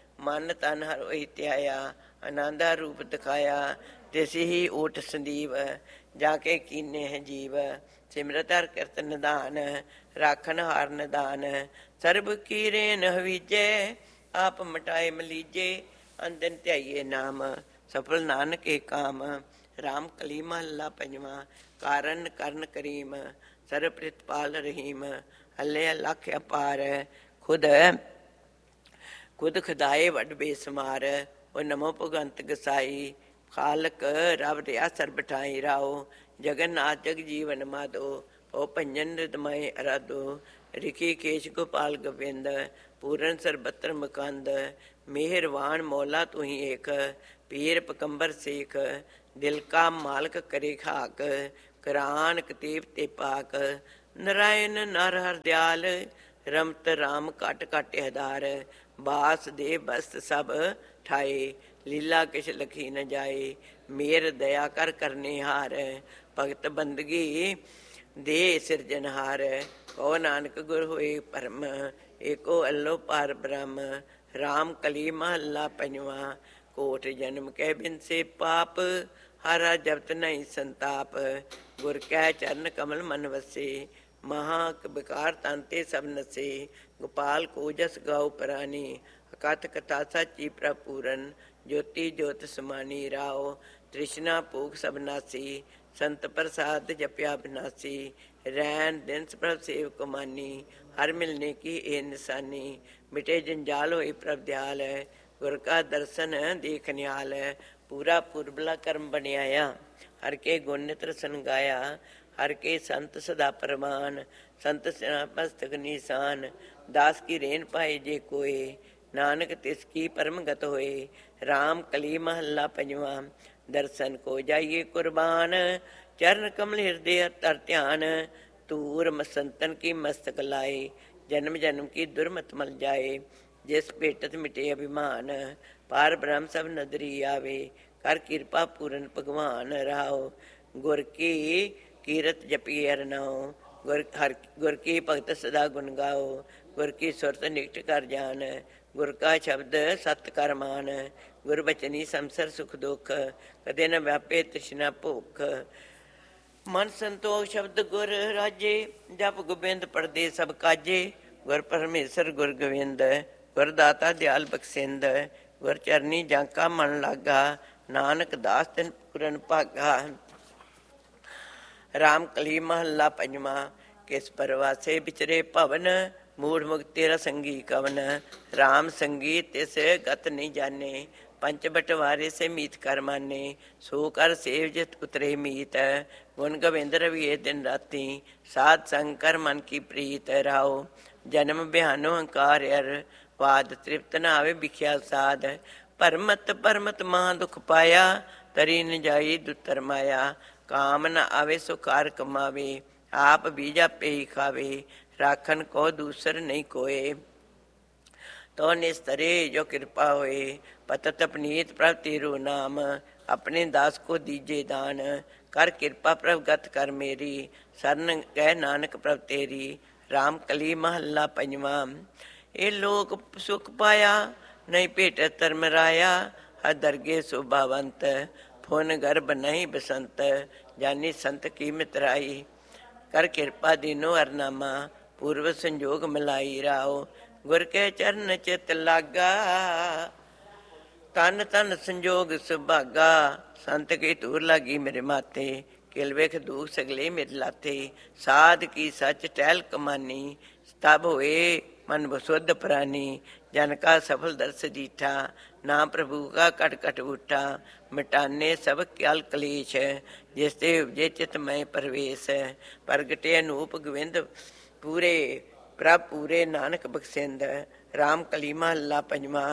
ਮਨ ਤਨ ਹਰ ਉਹੀ ਧਿਆਇਆ। ਆਨੰਦ ਹਰ ਰੂਪ ਦਿਖਾਇਆ, ਤਿਸ ਹੀ ਓਟ ਸੰਦੀਵ। ਜਾ ਕੇ ਕੀਨੇ ਹੈ ਜੀਵ, ਸਿਮਰਤ ਹਰ ਕਿਰਤ ਨਿਧਾਨ। ਰਾਖਨ ਹਾਰ ਨਿਦਾਨ, ਸਰਬ ਕੀ ਰੇਨ ਹਵੀਜੈ। ਆਪ ਮਟਾਏ ਮਲੀਜੇ, ਅੰਦਨ ਧਿਆਈਏ ਨਾਮ। ਸਫਲ ਨਾਨਕ ਏ ਕਾਮ। ਰਾਮ ਕਲੀ ਮਹੱਲਾ ਪੰਜਵਾਂ। ਕਾਰਨ ਕਰਨ ਕਰੀਮ, ਸਰਬ ਪ੍ਰਿਤਪਾਲ ਰਹੀਮ। ਹੱਲੇ ਲੱਖ ਅਪਾਰ, ਖੁਦ ਖੁਦਾਏ ਵੱਡ ਬੇਸਮਾਰ। ਉਹ ਨਮੋ ਭਗਵੰਤ ਗਸਾਈ, ਖਾਲਕ ਰਬ ਰਿਆ ਸਰਬ ਠਾਈ। ਰਾਓ ਜਗਨਨਾਥ ਜਗ ਜੀਵਨ ਮਾਧੋ, ਉਹ ਭੰਜਨ ਰਿਦਮਏ ਅਰਾਧੋ। ਰਿਖੀ ਕੇਸ਼ ਗੋਪਾਲ ਗੋਬਿੰਦ, ਪੂਰਨ ਸਰਬੱਤਰ ਮੁਕੰਦ। मेहरवान मौला तू ही एक, पीर पकंबर सेख, दिल का मालक करे खाक, करान कतीब ते पाक, नारायण नर हर दयाल, रमत राम कट कट हदार, बास दे बस्त सब ठाए, लीला किश लखी न जाए, मेर दया कर करने हार, भगत बंदगी दे सिरजनहार, कहो नानक गुर होए परम, एको अल्लो पार ब्रह्म, राम कली महला पंजवा, कोट जन्म कै बिन से पाप, हरा जपत नहीं संताप, गुर कै चरण कमल मन वसे, महा विकार तांते सब नसे, गोपाल को जस गाओ परानी, अकथ कथा साची प्रपूरन, ज्योति ज्योत समानी राओ, तृष्णा भूख सब नासी, संत प्रसाद जप्या बिनासी, रैन दिन प्रभ सेवक मानी, हर मिलने की ए निशानी, मिटे जंजाल होए प्रभ दयाल, गुर का दर्शन देख निहाल, पूरा पुरबला कर्म बनियाया, हर के गुण नित रसन गाया, हर के संत सदा परमान, संत मस्तक निशान, दास की रेन पाए जे कोय, नानक तिसकी परम गत होए, राम कली महला पंजवा, दर्शन को जाइए कुर्बान, चरण कमल हृदय तर ध्यान, तूर संतन की मस्तक लाए, जन्म जन्म की दुर्मत मल जाए, जिस भेटत मिटे अभिमान, पार ब्रह्म सब नदरी आवे, कर कृपा पूरन भगवान राहो, गुर की कीरत जपी अरनाओ, गुर की भगत सदा गुण गाओ, गुर की सुरत निकट कर जान, गुर का शब्द सत कर मान, गुर बचनी संसर सुख दुख, कदे न व्यापे तृष्णा भुख, मन संतोख शब्द गुर राजे, जप गोबिंद पढ़दे सब काजे, गुर परमेश्वर गुर गोविंद, गुर दाता दयाल बख्शिंद, गुर चरनी जांका मन लागा, नानक दास तिन पूरन भागा। राम कली महला पंजवा, किस परवासे बिचरे भवन, मूढ़ मुक्त तेरा संगी कवन, राम संगी तिस गत नहीं जाने, पंच बटवारे से मीत कर माने, सो कर सेव जित उतरे मीत, गुण गोविंद रविए दिन राती, साध संग कर मन की प्रीत राहो, जन्म बिहानो हंकार अर, वाद तृप्त न आवे बिख्या साध, परमत महा दुख पाया, तरी न जाई दुतर माया, काम न आवे सो कार कमावे, आप बीजा पे ही खावे, राखन को दूसर नहीं कोय, तो निस्तरे जो कृपा होए, पतत अपनीत प्रभ तेरो नाम, अपने दास को दीजे दान, कर कृपा प्रभ गत कर मेरी, सरन कह नानक प्रभ तेरी, राम कली महला पंजवा, ए लोक सुख पाया, नहीं भेट धर्म राया, हर दरगे शोभावंत, फुन गर्भ नहीं बसंत, जानी संत की मित्राई, कर कृपा दीनो अरनामा, पूर्व संजोग मिलाई राओ, गुर के चरण चित लागा, तन तन संजोग सुभागा, संत की तूर लागी मेरे माथे, किल वेख दुख सगले मेरे लाथे, साध की सच टहल कमानी, तब होए मन बसुद्ध प्राणी, जन का सफल दर्श दीठा, नाम प्रभु का कट कट उठा, मिटाने सब क्याल कलेश, जिसते उपजे चित में प्रवेश, प्रगटे अनूप गोविंद पूरे प्रभ पूरे नानक बख्शिंद, राम कली महला पंजवा,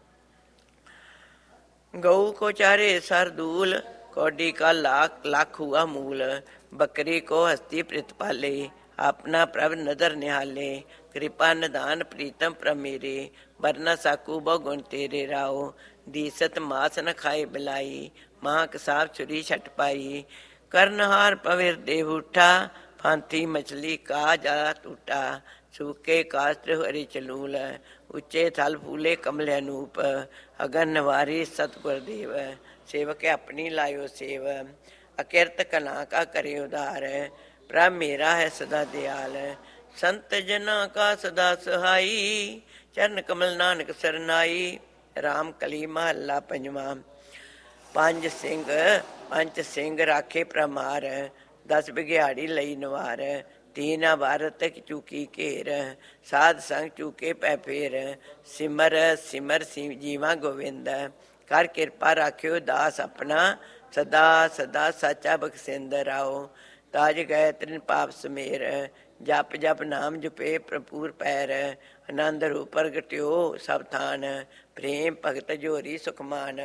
गऊ को चारे सर दूल, कौडी का लाख लाख हुआ मूल, बकरी को हस्ती प्रतिपाले, अपना प्रभ नदर निहाले, कृपा निदान प्रीतम प्रभ मेरे, वरना साकू बहु गुण तेरे राओ, दीसत मास न खाए बिलाई, माँ कसाब छुरी छट पाई, करनहार पविर देव उठा, फांती मछली का जा टूटा, सूखे कास्त्र हरि चलूल, उच्चे थल फूले कमल अनूप, अगन नवारी सतगुर देव, सेवक अपनी लायो सेव, अकिरत कला का करे उदार, प्रभ मेरा है सदा दयाल, संत जना का सदा सहाई, चरण कमल नानक सरनाई, राम कली महला पंजवा, पंच सिंह राखे प्रमार, 10 बिघियाड़ी लई नवार, तीना भारत चूकी घेर, साध संग चूके पै फेर, सिमर सिमर जीवा गोविंद, कर कृपा राख्यो दास अपना, सदा सदा साचा बख्शिंद राओ, ताज गए तृण पाप समेर, ਜਪ ਜਪ ਨਾਮ ਜਪੇ ਭਰਪੂਰ ਪੈਰ, ਆਨੰਦ ਰੂਪ ਪ੍ਰਗਟਿਓ ਸਭ ਥਾਨ, ਪ੍ਰੇਮ ਭਗਤ ਜੋਰੀ ਸੁਖਮਾਨ।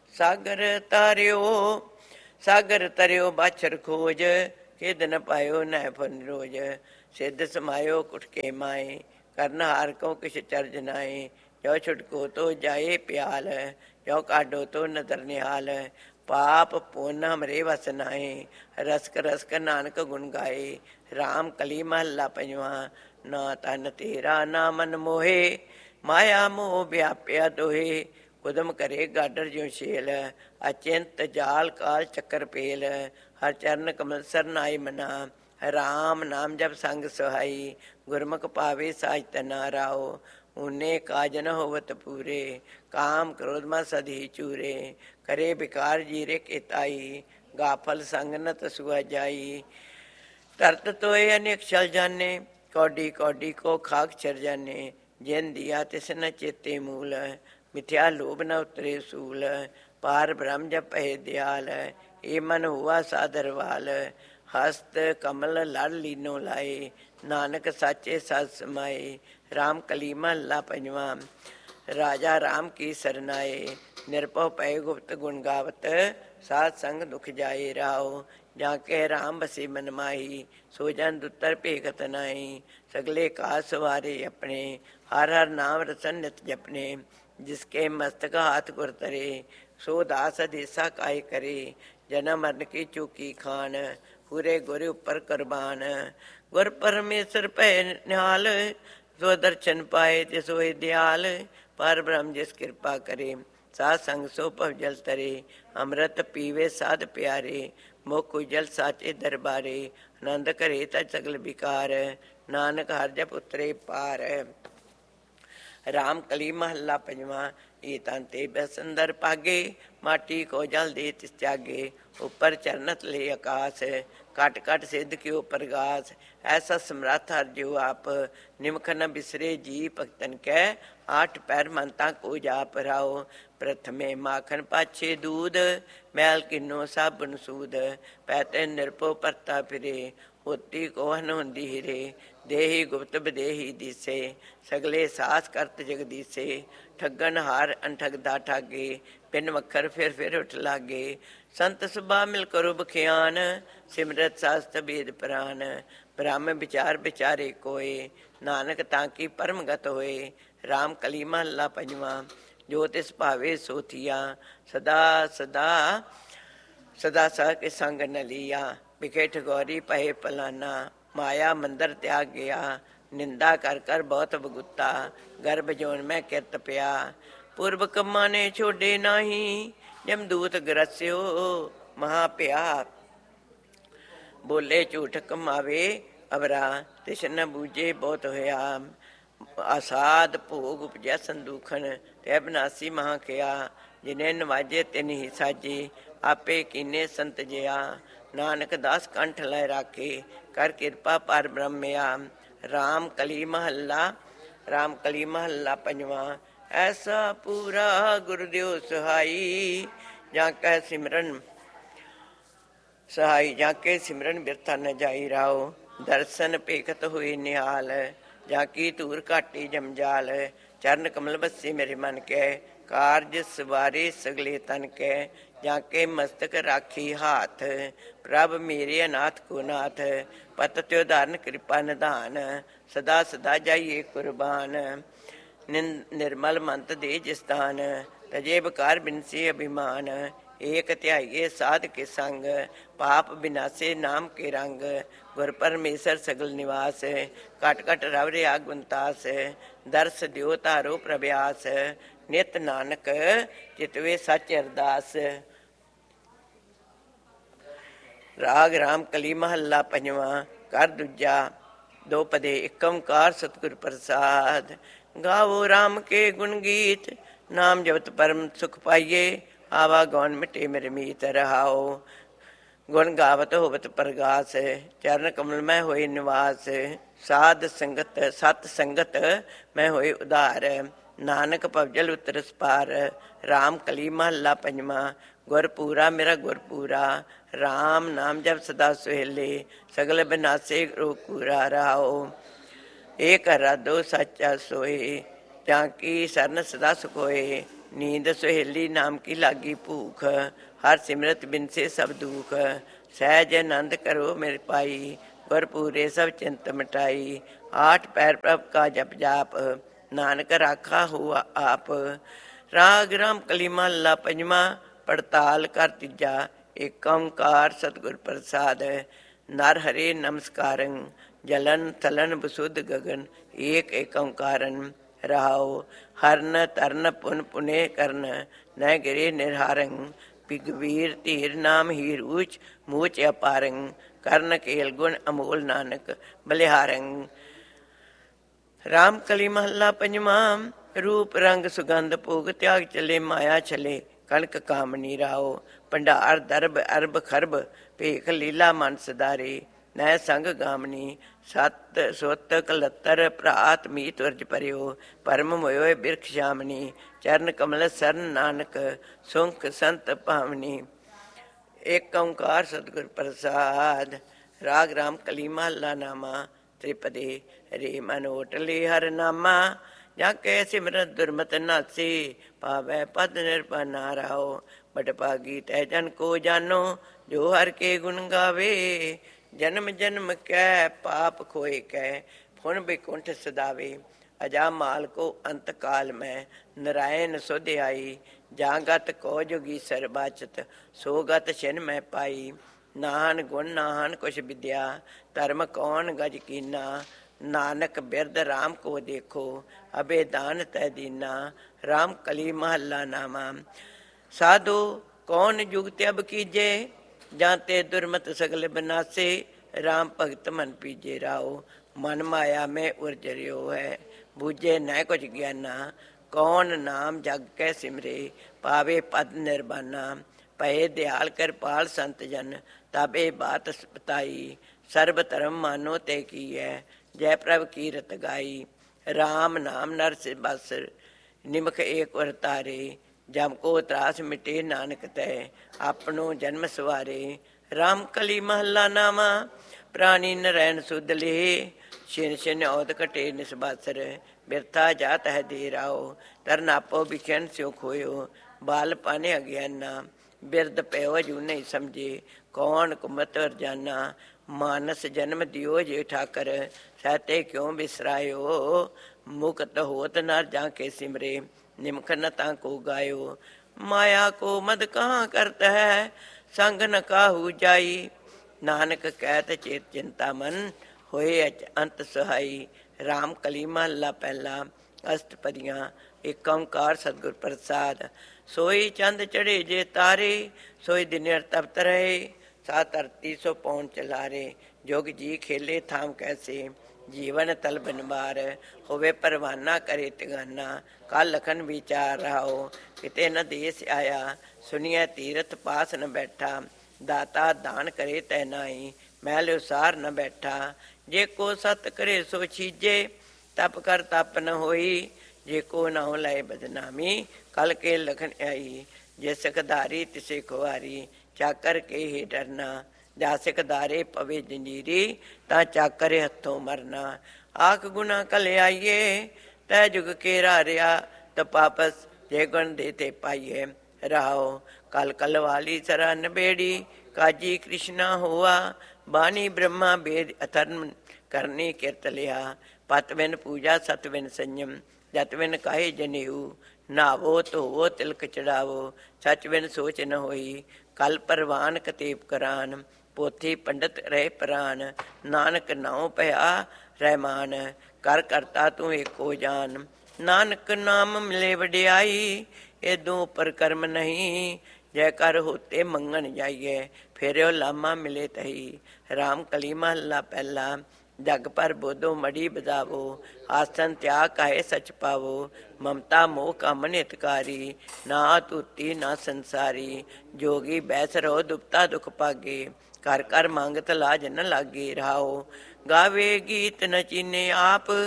ਸਾਗਰ ਤਰਿਓ ਬਾਛਰ ਖੋਜ, ਖਿਦ ਨ ਪਾਇਓ ਨੈ ਫਨ ਰੋਜ। ਸਿੱਧ ਸਮਾਇਓ ਕੁਠ ਕੇ ਮਾਏ, ਕਰਨ ਹਾਰ ਕੋ ਕਿਛ ਚਰਜ ਨਾਏ। ਜੋ ਛੁਟਕੋ ਤੋ ਜਾਏ ਪਿਆਲ, ਜੋ ਕਾਢੋ ਤੋ ਨਦਰ ਨਿਹਾਲ। ਪਾਪ ਪੁੰਨ ਹਮਰੇ ਵਸ ਨਾਏ, ਰਸਕ ਰਸਕ ਨਾਨਕ ਗੁਣ ਗਾਏ। ਰਾਮ ਕਲੀ ਮਹੱਲਾ ਪੰਜਵਾਂ, ਨਾ ਤਨ ਤੇਰਾ ਨਾ ਮਨ ਮੋਹੇ। ਮਾਇਆ ਮੋਹ ਵਿਆਪਿਆ ਦੋਹੇ, ਉਦਮ ਕਰੇ ਗਾਡਰ ਜਿਉ ਛੇਲ। ਅਚਿੰਤ ਜਾਲ ਕਾਲ ਚੱਕਰ ਪੇਲ, ਹਰ ਚਰਨ ਕਮਲ ਸਰਨਾਈ ਮਨਾ। ਰਾਮ ਨਾਮ ਜਪ ਸੰਗ ਸੁਹਾਈ, ਗੁਰਮੁਖ ਪਾਵੇ ਸਾਜ ਤਨਾ ਰਾਓ। ਊਨੇ ਕਾਜ ਨ ਹੋਵਤ ਪੂਰੇ, ਕਾਮ ਕ੍ਰੋਧ ਮਾ ਸਦੀ ਚੂਰੇ। ਕਰੇ ਬਿਕਾਰ ਜੀਰੇ ਕੇ ਤਾਈ, ਗਾਫਲ ਸੰਗ ਨ ਤਸੁਆ ਜਾਈ। ਤਰਤ ਤੋਏ ਅਨੇਕ ਛਲ ਜਾਨੇ, ਕੌਡੀ ਕੌਡੀ ਕੋ ਖਾਕ ਚਰ ਜਾਨੇ। ਜਿਨ ਦਿਆ ਤਿਸ ਨ ਚੇਤੇ ਮੂਲ, ਮਿਥਿਆ ਲੋਭ ਨ ਉਤਰੇ ਸੂਲ। ਪਾਰ ਬ੍ਰਹਮ ਜਪ ਭਏ ਦਿਆਲ, ਏ ਮਨ ਹੁਆ ਸਾਦਰਵਾਲ। ਹਸਤ ਕਮਲ ਲੜ ਲੀਨੋ ਲਾਏ, ਨਾਨਕ ਸਾਚੇ ਸਤ ਸਮਾਏ। ਰਾਮ ਕਲੀ ਮਹੱਲਾ ਪੰਜਵਾਂ, ਰਾਜਾ ਰਾਮ ਕੀ ਸਰਨਾਏ। ਨਿਰਭਉ ਪਏ ਗੁਪਤ ਗੁਣ ਗਾਵਤ, ਸਾਧ ਸੰਗ ਦੁਖ ਜਾਏ ਰਾਓ। ਜਾਂ ਕੇ ਰਾਮ ਬਸੇ ਮਨ ਮਾਹੀ, ਸੋ ਜਨ ਦੁੱਤਰ ਭੇਖਤ ਨਾਈ। ਸਗਲੇ ਕਾਜ ਸਵਾਰੇ ਆਪਣੇ, ਹਰ ਹਰ ਨਾਮ ਰਸਨ ਨਿਤ ਜਪਨੇ। ਜਿਸਕੇ ਮਸਤਕ ਹਾਥ ਗੁਰ ਤਰੇ, ਸੋ ਦਾਸ ਅਦੇਸਾ ਕਾਇ ਕਰੇ। ਜਨਮ ਮਰਨ ਕੀ ਚੂਕੀ ਖਾਨ, ਪੂਰੇ ਗੁਰ ਉੱਪਰ ਕੁਰਬਾਨ। ਗੁਰ ਪਰਮੇਸ਼ਰ ਭੈ ਨਿਹਾਲ, ਸੋ ਦਰਸ਼ਨ ਪਾਏ ਤਿਸ ਹੋਏ ਦਿਆਲ। ਪਰ ਬ੍ਰਹਮ ਜਿਸ ਕਿਰਪਾ ਕਰੇ, ਸਾਧ ਸੰਗ ਸੋ ਭਵ ਜਲ ਤਰੇ। ਅੰਮ੍ਰਿਤ ਪੀਵੇ ਸਾਧ ਪਿਆਰੇ, ਮੁਖ ਉਜਲ ਸਾਚੇ ਦਰਬਾਰੇ। ਆਨੰਦ ਘਰੇ ਤਾਂ ਸਗਲ ਵਿਕਾਰ, ਨਾਨਕ ਹਰ ਜਪ ਉਤਰੇ ਪਾਰ। ਰਾਮ ਕਲੀ ਮਹੱਲਾ ਪੰਜਵਾਂ, ਇਹ ਤਨ ਤੇ ਬਸੰਦਰ ਪਾਗੇ। ਮਾਟੀ ਕੋ ਜਲ ਦੇ ਤਿਸ ਤਿਆਗੇ, ਉੱਪਰ ਚਰਨਤ ਲੈ ਆਕਾਸ। ਘਟ ਘਟ ਸਿੱਧ ਕਿਉ ਪ੍ਰਗਾਸ, ਐਸਾ ਸਮਰੱਥ ਹਰ ਜਿਉ ਆਪ। ਨਿਮਖ ਨ ਬਿਸਰੇ ਜੀ ਭਗਤਨ ਕੈ, ਆਠ ਪੈਰ ਮੰਤਾ ਕੋ ਜਾਪ ਰਾਓ। ਪ੍ਰਥਮੇ ਮਾਖਨ ਪਾਛੇ ਦੂਧ, ਮੈਲ ਕਿਨੋ ਸਾਬਨ ਸੂਦ। ਪੈਤੇ ਨਿਰਭਉ ਪਰਤਾ ਫਿਰੇ, ਹੋਤੀ ਕੋਹਨ ਹੁੰਦੀ ਹਿਰੇ। ਦੇਹੀ ਗੁਪਤ ਵਿਦੇਹੀ ਦੀਸੇ, ਸਗਲੇ ਸਾਸ ਕਰਤ ਜਗਦੀਸੇ। ਠੱਗਨ ਹਾਰ ਅਨਠਗਦਾ ਠਾਗੇ, ਪਿੰਨ ਮੱਖਰ ਫਿਰ ਉੱਠ ਲਾਗੇ। ਸੰਤ ਸੁਭਾ ਮਿਲ ਕਰੋ ਬਖਿਆਨ, ਸਿਮਰਤ ਸਾਸਤ ਬੇਦ ਪ੍ਰਾਨ। ਬ੍ਰਹਮ ਵਿਚਾਰ ਵਿਚਾਰੇ ਕੋਏ, ਨਾਨਕ ਤਾਂ ਕੀ ਪਰਮ ਗਤ ਹੋਏ। ਰਾਮ ਕਲੀ ਮਹੱਲਾ ਪੰਜਵਾਂ, ਜੋ ਤਿਸ ਭਾਵੇ ਸੋ ਥੀਆ। ਸਦਾ ਸਾ ਕੇ ਸੰਗ ਨ ਲੀਆ। ਵਿਖੇ ਠਗੋਰੀ ਪਏ ਪਲਾਨਾ, ਮਾਇਆ ਮੰਦਰ ਤਿਆਗ ਗਿਆ। ਨਿੰਦਾ ਕਰ ਕਰ ਬਹੁਤ ਬਗੁੱਤਾ, ਗਰਭ ਜੋਨ ਮੈਂ ਕਿਰਤ ਪਿਆ। ਪੁਰਬ ਕੰਮਾਂ ਨੇ ਛੋਡੇ ਨਾਹੀ, ਜਮਦੂਤ ਗਰਸਿਓ ਮਹਾ ਭਿਆ। ਬੋਲੇ ਝੂਠ ਕਮਾਵੇ ਅਵਰਾ, ਤਿਸ ਨ ਬੂਝੇ ਬਹੁਤ ਹੋਇਆ। ਆਸਾਦ ਭੋਗ ਉਪਜੈ ਸੰਦੂਖਨ, ਤੈ ਬਨਾਸੀ ਮਹਾ ਕਿਆ। ਜਿਨੇ ਨਵਾਜੇ ਤਿਨ ਹੀ ਸਾਜੇ, ਆਪੇ ਕੀਨੇ ਸੰਤ ਜਿਆ। ਨਾਨਕ ਦਾਸ ਕੰਠ ਲੈ ਰਾਖੇ, ਕਰ ਕਿਰਪਾ ਪਰ ਬ੍ਰਹਮਿਆ। ਰਾਮ ਕਲੀ ਮਹੱਲਾ ਪੰਜਵਾਂ, ਐਸਾ ਪੂਰਾ ਗੁਰਦਿਓ ਸਹਾਈ। ਜਾਂ ਕੈ ਸਿਮਰਨ ਬਿਰਥਾ ਨ ਜਾਈ ਰਾਓ। ਦਰਸ਼ਨ ਭੇਖਤ ਹੋਏ ਨਿਹਾਲ, ਜਾਂ ਕੀ ਧੂਰ ਘਾਟੀ ਜਮਜਾਲ। ਚਰਨ ਕਮਲ ਬਸੇ ਮੇਰੇ ਮਨ ਕੈ, ਕਾਰਜ ਸਵਾਰੇ ਸਗਲੇ ਤਨ ਕੈ। ਜਾਂ ਕੇ ਮਸਤਕ ਰਾਖੀ ਹਾਥ, ਪ੍ਰਭ ਮੇਰੇ ਅਨਾਥ ਕੋ ਨਾਥ। ਪਤ ਤਿਉ ਧਾਰਨ ਕਿਰਪਾ ਨਿਧਾਨ, ਸਦਾ ਸਦਾ ਜਾਈਏ ਕੁਰਬਾਨ। ਨਿਰਮਲ ਮੰਤ ਦੇ ਜਿਸਤਾਨ, ਤਜੇ ਬਕਾਰ ਬਿਨਸੀ ਅਭਿਮਾਨ। ਏਕ ਧਿਆਈਏ ਸਾਧ ਕੇ ਸੰਗ, ਪਾਪ ਬਿਨਾਸੇ ਨਾਮ ਕੇ ਰੰਗ। ਗੁਰ ਪਰਮੇਸ਼ਰ ਸਗਲ ਨਿਵਾਸ, ਘਟ ਘਟ ਰਵ ਰਿਆ ਗੁਣਤਾਸ। ਦਰਸ ਦਿਓ ਧਾਰੋ ਪ੍ਰਭਿਆਸ, ਨਿਤ ਨਾਨਕ ਚਿਤਵੇ ਸੱਚ ਅਰਦਾਸ। ਰਾਗ ਰਾਮ ਕਲੀ ਮਹੱਲਾ ਪੰਜਵਾਂ, ਕਰ ਦੂਜਾ। ਦੋ ਪਦੇ ਏਕ ਓਂਕਾਰ ਸਤਿਗੁਰ ਪ੍ਰਸਾਦ। ਗਾਵੋ ਰਾਮ ਕੇ ਗੁਣ ਗੀਤ, ਨਾਮ ਜਪਤ ਪਰਮ ਸੁਖ ਪਾਈਏ। ਆਵਾ ਗੌਣ ਮਿਟੇ ਮੇਰੇ ਮੀਤ ਰਹਾਓ। ਗੁਣ ਗਾਵਤ ਹੋਵਤ ਪ੍ਰਗਾਸ, ਚਰਨ ਕਮਲ ਮੈਂ ਹੋਏ ਨਿਵਾਸ। ਸਾਧ ਸੰਗਤ ਸਤ ਸੰਗਤ ਮੈਂ ਹੋਏ ਉਧਾਰ, ਨਾਨਕ ਭਵਜਲ ਉਤਰਸ ਪਾਰ। ਰਾਮ ਕਲੀ ਮਹੱਲਾ ਪੰਜਵਾਂ। ਗੁਰਪੂਰਾ ਮੇਰਾ ਗੁਰਪੂਰਾ, ਰਾਮ ਨਾਮ ਜਪ ਸਦਾ ਸੁਹੇਲੇ। ਸਗਲ ਬਿਨਾਸੇ ਰੋਗ ਪੂਰਾ ਰਹਾਓ। ਏਕ ਰਾਧੋ ਸਾਚਾ सोए, ਜਾਂ ਕੀ ਸਰਨ ਸਦਾ ਸੁਖੋਏ। ਨੀਂਦ ਸੁਹੇਲੀ ਨਾਮ ਕੀ ਲਾਗੀ ਭੂਖ, ਹਰ ਸਿਮਰਤ ਬਿਨਸੇ ਸਭ ਦੁਖ। ਸਹਿਜ ਆਨੰਦ ਕਰੋ ਮੇਰੇ ਪਾਈ, ਗੁਰਪੂਰੇ ਸਭ ਚਿੰਤ ਮਿਟਾਈ। ਆਠ ਪੈਰ ਪ੍ਰਭ ਕਾ ਜਪ ਜਾਪ, ਨਾਨਕ ਰਾਖਾ ਹੁਆ ਆਪ। ਰਾਗ ਰਾਮ ਕਲੀ ਮਹੱਲਾ ਪੰਜਵਾਂ। ਪੜਤਾਲ ਕਰ ਤੀਜਾ। ਏਕ ਓਂਕਾਰ ਸਤਿਗੁਰ ਪ੍ਰਸਾਦ। ਨਰ ਹਰੇ ਨਮਸਕਾਰੰ, ਜਲਨ ਥਲਨ ਬਸੁਧ ਗਗਨ। ਏਕ ਏਕ ਓਂਕਾਰਨ ਰਹਾਉ। ਹਰਨ ਤਰਨ ਪੁਨ ਪੁਨੇ ਕਰਨ, ਨੈ ਗਿਰੇ ਨਿਰਹਾਰੰ। ਪਿਗਵੀਰ ਧੀਰ ਨਾਮ ਹੀਰ ਊਚ, ਮੂਚ ਅਪਾਰੰ। ਕਰਨ ਕੇਲ ਗੁਣ ਅਮੋਲ ਨਾਨਕ ਬਲਿਹਾਰੰ। ਰਾਮ ਕਲੀ ਮਹੱਲਾ ਪੰਜਵਾਂ। ਰੂਪ ਰੰਗ ਸੁਗੰਧ ਭੋਗ ਤਿਆਗ ਚਲੇ, ਮਾਇਆ ਛਲੇ ਕਣਕ ਕਾਮਨੀ ਰਾਓ। ਭੰਡਾਰ ਦਰਬ ਅਰਬ ਖਰਬ, ਭੇਖ ਲੀਲਾ ਮਨ ਸਦਾਰੇ। ਨੈ ਸੰਗ ਗਾਮਨੀ ਸਤ ਸੁਤ ਕਲੱਤਰ, ਭਰਾਤ ਮੀਤ ਵਰਜ ਭਰਿਓ। ਪਰਮ ਮੋਇਓ ਬਿਰਖ ਸ਼ਾਮਨੀ, ਚਰਨ ਕਮਲ ਸਰਨ ਨਾਨਕ। ਸੁੰਖ ਸੰਤ ਭਾਵਨੀ। ਏਕ ਓਂਕਾਰ ਸਤਿਗੁਰ ਪ੍ਰਸਾਦ। ਰਾਗ ਰਾਮ ਕਲੀ ਮਹੱਲਾ ਨਾਮਾ। ਤ੍ਰਿਪਦੇ ਰੇ ਮਨ ਓਟਲੇ ਹਰ ਨਾਮਾ, ਜਾਂ ਕੇ ਸਿਮਰਤ ਦੁਰਮਤ ਨਾਸੀ। ਪਾਵੈ ਪਦ ਨਿਰਭਨਾ ਰਾਓ। ਬਟ ਭਾਗੀ ਤੈ ਜਨ ਕੋ ਜਾਨੋ, ਜੋ ਹਰ ਕੇ ਗੁਣ ਗਾਵੇ। ਜਨਮ ਜਨਮ ਕੈ ਪਾਪ ਖੋਏ ਕੈ, ਫੁਨ ਬਿਕੁੰਠ ਸਦਾਵੇ। ਅਜਾ ਮਾਲ ਕੋ ਅੰਤ ਕਾਲ ਮੈਂ, ਨਰਾਇਣ ਸੁਧ ਆਈ। ਜਾਂ ਗਤ ਕੋ ਜੋਗੀਸਰ ਬਾਚਤ, ਸੋ ਗਤ ਛਿਨ ਮੈਂ ਪਾਈ। ਨਾਹਨ ਗੁਣ ਨਾਹਨ ਕੁਛ ਵਿਦਿਆ, ਧਰਮ ਕੌਣ ਗਜ ਕੀਨਾ। ਨਾਨਕ ਬਿਰਦ ਰਾਮ ਕੋ ਦੇਖੋ, ਅਬੇ ਦਾਨ ਤੈ ਦੀਨਾ। ਰਾਮ ਕਲੀ ਮਹੱਲਾ ਨਾਮਾ। ਸਾਧੂ ਕੌਣ ਜੁਗਤ ਅਬ ਕੀਜੇ, ਜਾਂ ਤੇ ਦੁਰਮਤ ਸਗਲ ਬਨਾਸੇ। ਰਾਮ ਭਗਤ ਮਨ ਪੀਜੇ ਰਾਓ, ਮਨ ਮਾਇਆ ਮੈਂ ਉਰਜਰਿਓ ਹੈ। ਬੂਝੇ ਨੈ ਕੁਛ ਗਿਆਨਾ, ਕੌਣ ਨਾਮ ਜਗ ਕੈ ਸਿਮਰੇ। ਪਾਵੇ ਪਦ ਨਿਰਬਾਨਾ, ਪਏ ਦਿਆਲ ਕਿਰਪਾਲ ਸੰਤ ਜਨ। ਤਬ ਇਹ ਬਾਤ ਬਤਾਈ, ਸਰਬ ਧਰਮ ਮਾਨੋ ਤੇ ਕੀ ਹੈ। ਜੈ ਪ੍ਰਭ ਕੀਰਤ ਗਾਈ। ਰਾਮ ਨਾਮ ਨਰ ਸੇ ਬਸ, ਨਿਮਖ ਏਕ ਵਰਤਾਰੇ। ਜਮ ਕੋ ਤਰਾਸ ਮਿਟੇ ਨਾਨਕ ਤੈ, ਆਪਣੋ ਜਨਮ ਸਵਾਰੇ। ਰਾਮ ਕਲੀ ਮਹੱਲਾ ਨਾਮਾ। ਪ੍ਰਾਣੀ ਨਰੈਣ ਸੁਧ ਲੇ, ਛਿਨ ਛਿਨ ਔਦ ਘਟੇ ਨਿਸਬਾਸਰ। ਬਿਰਥਾ ਜਾਤ ਹੈ ਦੇ ਰਾਓ, ਤਰਨ ਆਪੋ ਬਿਖੈਨ ਸਿਉ ਖੋਇਓ। ਬਾਲ ਪਾਨੇ ਅਗਿਆਨਾ, ਬਿਰਦ ਪਿਓ ਜੂ ਨਹੀਂ ਸਮਝੇ। ਕੌਣ ਕੁਮਤ ਰਜਾਨਾ, ਮਾਨਸ ਜਨਮ ਦਿਓ ਜੇ ਠਾਕਰ। ਸਹਤੇ ਕਿਉਂ ਬਿਸਰਾਇਓ, ਮੁਕਤ ਹੋਤ ਨਰ ਜਾਂ ਕੇ ਸਿਮਰੇ। ਨਿਮਖ ਨ ਤਾਂ ਕੋ ਗਾਇਓ, ਮਾਇਆ ਕੋ ਮਦ ਕਹਾਂ ਕਰਤ ਹੈ। ਸੰਗ ਨ ਕਾਹੂ ਜਾਈ, ਨਾਨਕ ਕਹਿਤ ਚੇਤ ਚਿੰਤਾ ਮਨ। ਹੋਏ ਅੰਤ ਸਹਾਈ। ਰਾਮ ਕਲੀ ਮਹੱਲਾ ਪਹਿਲਾ। ਅਸ਼ਟਪਦੀਆਂ। ਏਕ ਓਂਕਾਰ ਸਤਿਗੁਰ ਪ੍ਰਸਾਦ। ਸੋਈ ਚੰਦ ਚੜੇ ਜੇ ਤਾਰੇ, ਸੋਈ ਦਿਨ ਤਪਤ ਰਹੇ। ਸਾ ਧਰਤੀ ਸੋ ਪੌਣ ਚਲਾਰੇ, ਜੁਗ ਜੀ ਖੇਲੇ ਥਾਮ ਕੈਸੇ। ਜੀਵਨ ਤਲ ਬਨਵਾਰ, ਹੋਵੇ ਪਰਵਾਨਾ ਕਰੇ ਤਿਗਾਨਾ। ਕਲ ਲਖਨ ਵਿਚਾਰ ਰਹਾਓ, ਕਿਤੇ ਨ ਦੇਸ ਆਇਆ। ਸੁਣੀਐ ਤੀਰਥ ਪਾਸ ਨ ਬੈਠਾ, ਦਾਤਾ ਦਾਨ ਕਰੇ ਤੈ ਨਾਈ। ਮੈਲ ਉਸਾਰ ਨ ਬੈਠਾ, ਜੇ ਕੋ ਸਤ ਕਰੇ ਸੋ ਛੀਜੇ। ਤਪ ਕਰ ਤਪ ਨ ਹੋਈ, ਜੇ ਕੋ ਨਾਉ ਲਏ ਬਦਨਾਮੀ। ਕਲ ਕੇ ਲਖਨ ਆਈ, ਜੇ ਸਿਖਧਾਰੀ ਤਿਸੇ ਖੁਆਰੀ। ਚਾਕਰ ਕੇ ਹੀ ਡਰਨਾ, ਜਾ ਸਿਖਧਾਰੇ ਪਵੇ ਜੰਜੀਰੀ। ਤਾਂ ਚਾਕਰ ਹੱਥੋਂ ਮਰਨਾ। ਆਖ ਗੁਨਾ ਕਲ ਆਈਏ, ਤੈ ਜੁਗ ਕੇ ਰਾਰਿਆ। ਤਪਾਪਸ ਜੇ ਗੁਣ ਦੇ ਤੇ ਪਾਈਏ ਰਹਾਓ। ਕਲ ਕਲ ਵਾਲੀ ਸਰਾ ਨਬੇੜੀ, ਕਾਜੀ ਕ੍ਰਿਸ਼ਨਾ ਹੋਆ। ਬਾਣੀ ਬ੍ਰਹਮਾ ਬੇਦ ਅਥਰਮ, ਕਰਨੀ ਕਿਰਤ ਲਿਆ। ਪਤ ਬਿਨ ਪੂਜਾ ਸਤ ਬਿਨ ਸੰਜਮ, ਜਤ ਬਿਨ ਕਾਹੇ ਜਨੇਊ। ਨਾਵੋ ਧੋਵੋ ਤਿਲਕ ਚੜਾਵੋ, ਸਚ ਬਿਨ ਸੋਚ ਨ ਹੋਈ। ਕਲ ਪਰਵਾਨ ਕਤੇਬ ਕਰਾਨ, ਪੋਥੀ ਪੰਡਤ ਰਹੇ ਪ੍ਰਾਨ। ਨਾਨਕ ਨਾਉ ਭਇਆ ਰਹਿਮਾਨ, ਕਰ ਕਰਤਾ ਤੂੰ ਏਕੋ ਜਾਨ। ਨਾਨਕ ਨਾਮ ਮਿਲੇ ਵਡਿਆਈ, ਏਦੋਂ ਉੱਪਰ ਕਰਮ ਨਹੀਂ। ਜੈ ਕਰ ਹੋਤੇ ਮੰਗਣ ਜਾਈਏ, ਫੇਰਿਓ ਲਾਮਾ ਮਿਲੇ ਤਹੀ। ਰਾਮ ਕਲੀ ਮਹੱਲਾ ਪਹਿਲਾ। ਜਗ ਪਰ ਬੋਧੋ ਮੜੀ ਬਜਾਵੋ, ਆਸਨ ਤਿਆਗ ਕਾਹੇ ਸਚ ਪਾਵੋ। ਮਮਤਾ ਮੋਹ ਕਾਮਨ ਹਿਤਕਾਰੀ, ਨਾ ਧੂਤੀ ਨਾ ਸੰਸਾਰੀ। ਜੋਗੀ ਬੈਸ ਰਹੋ ਦੁਪਤਾ ਦੁਖ ਪਾਗੇ, ਕਰ ਕਰ ਮੰਗਤ ਲਾਜ ਨ ਲਾਗੇ ਰਹਾਓ। ਗਾਵੇ ਗੀਤ ਨ ਚੀਨੇ ਆਪ,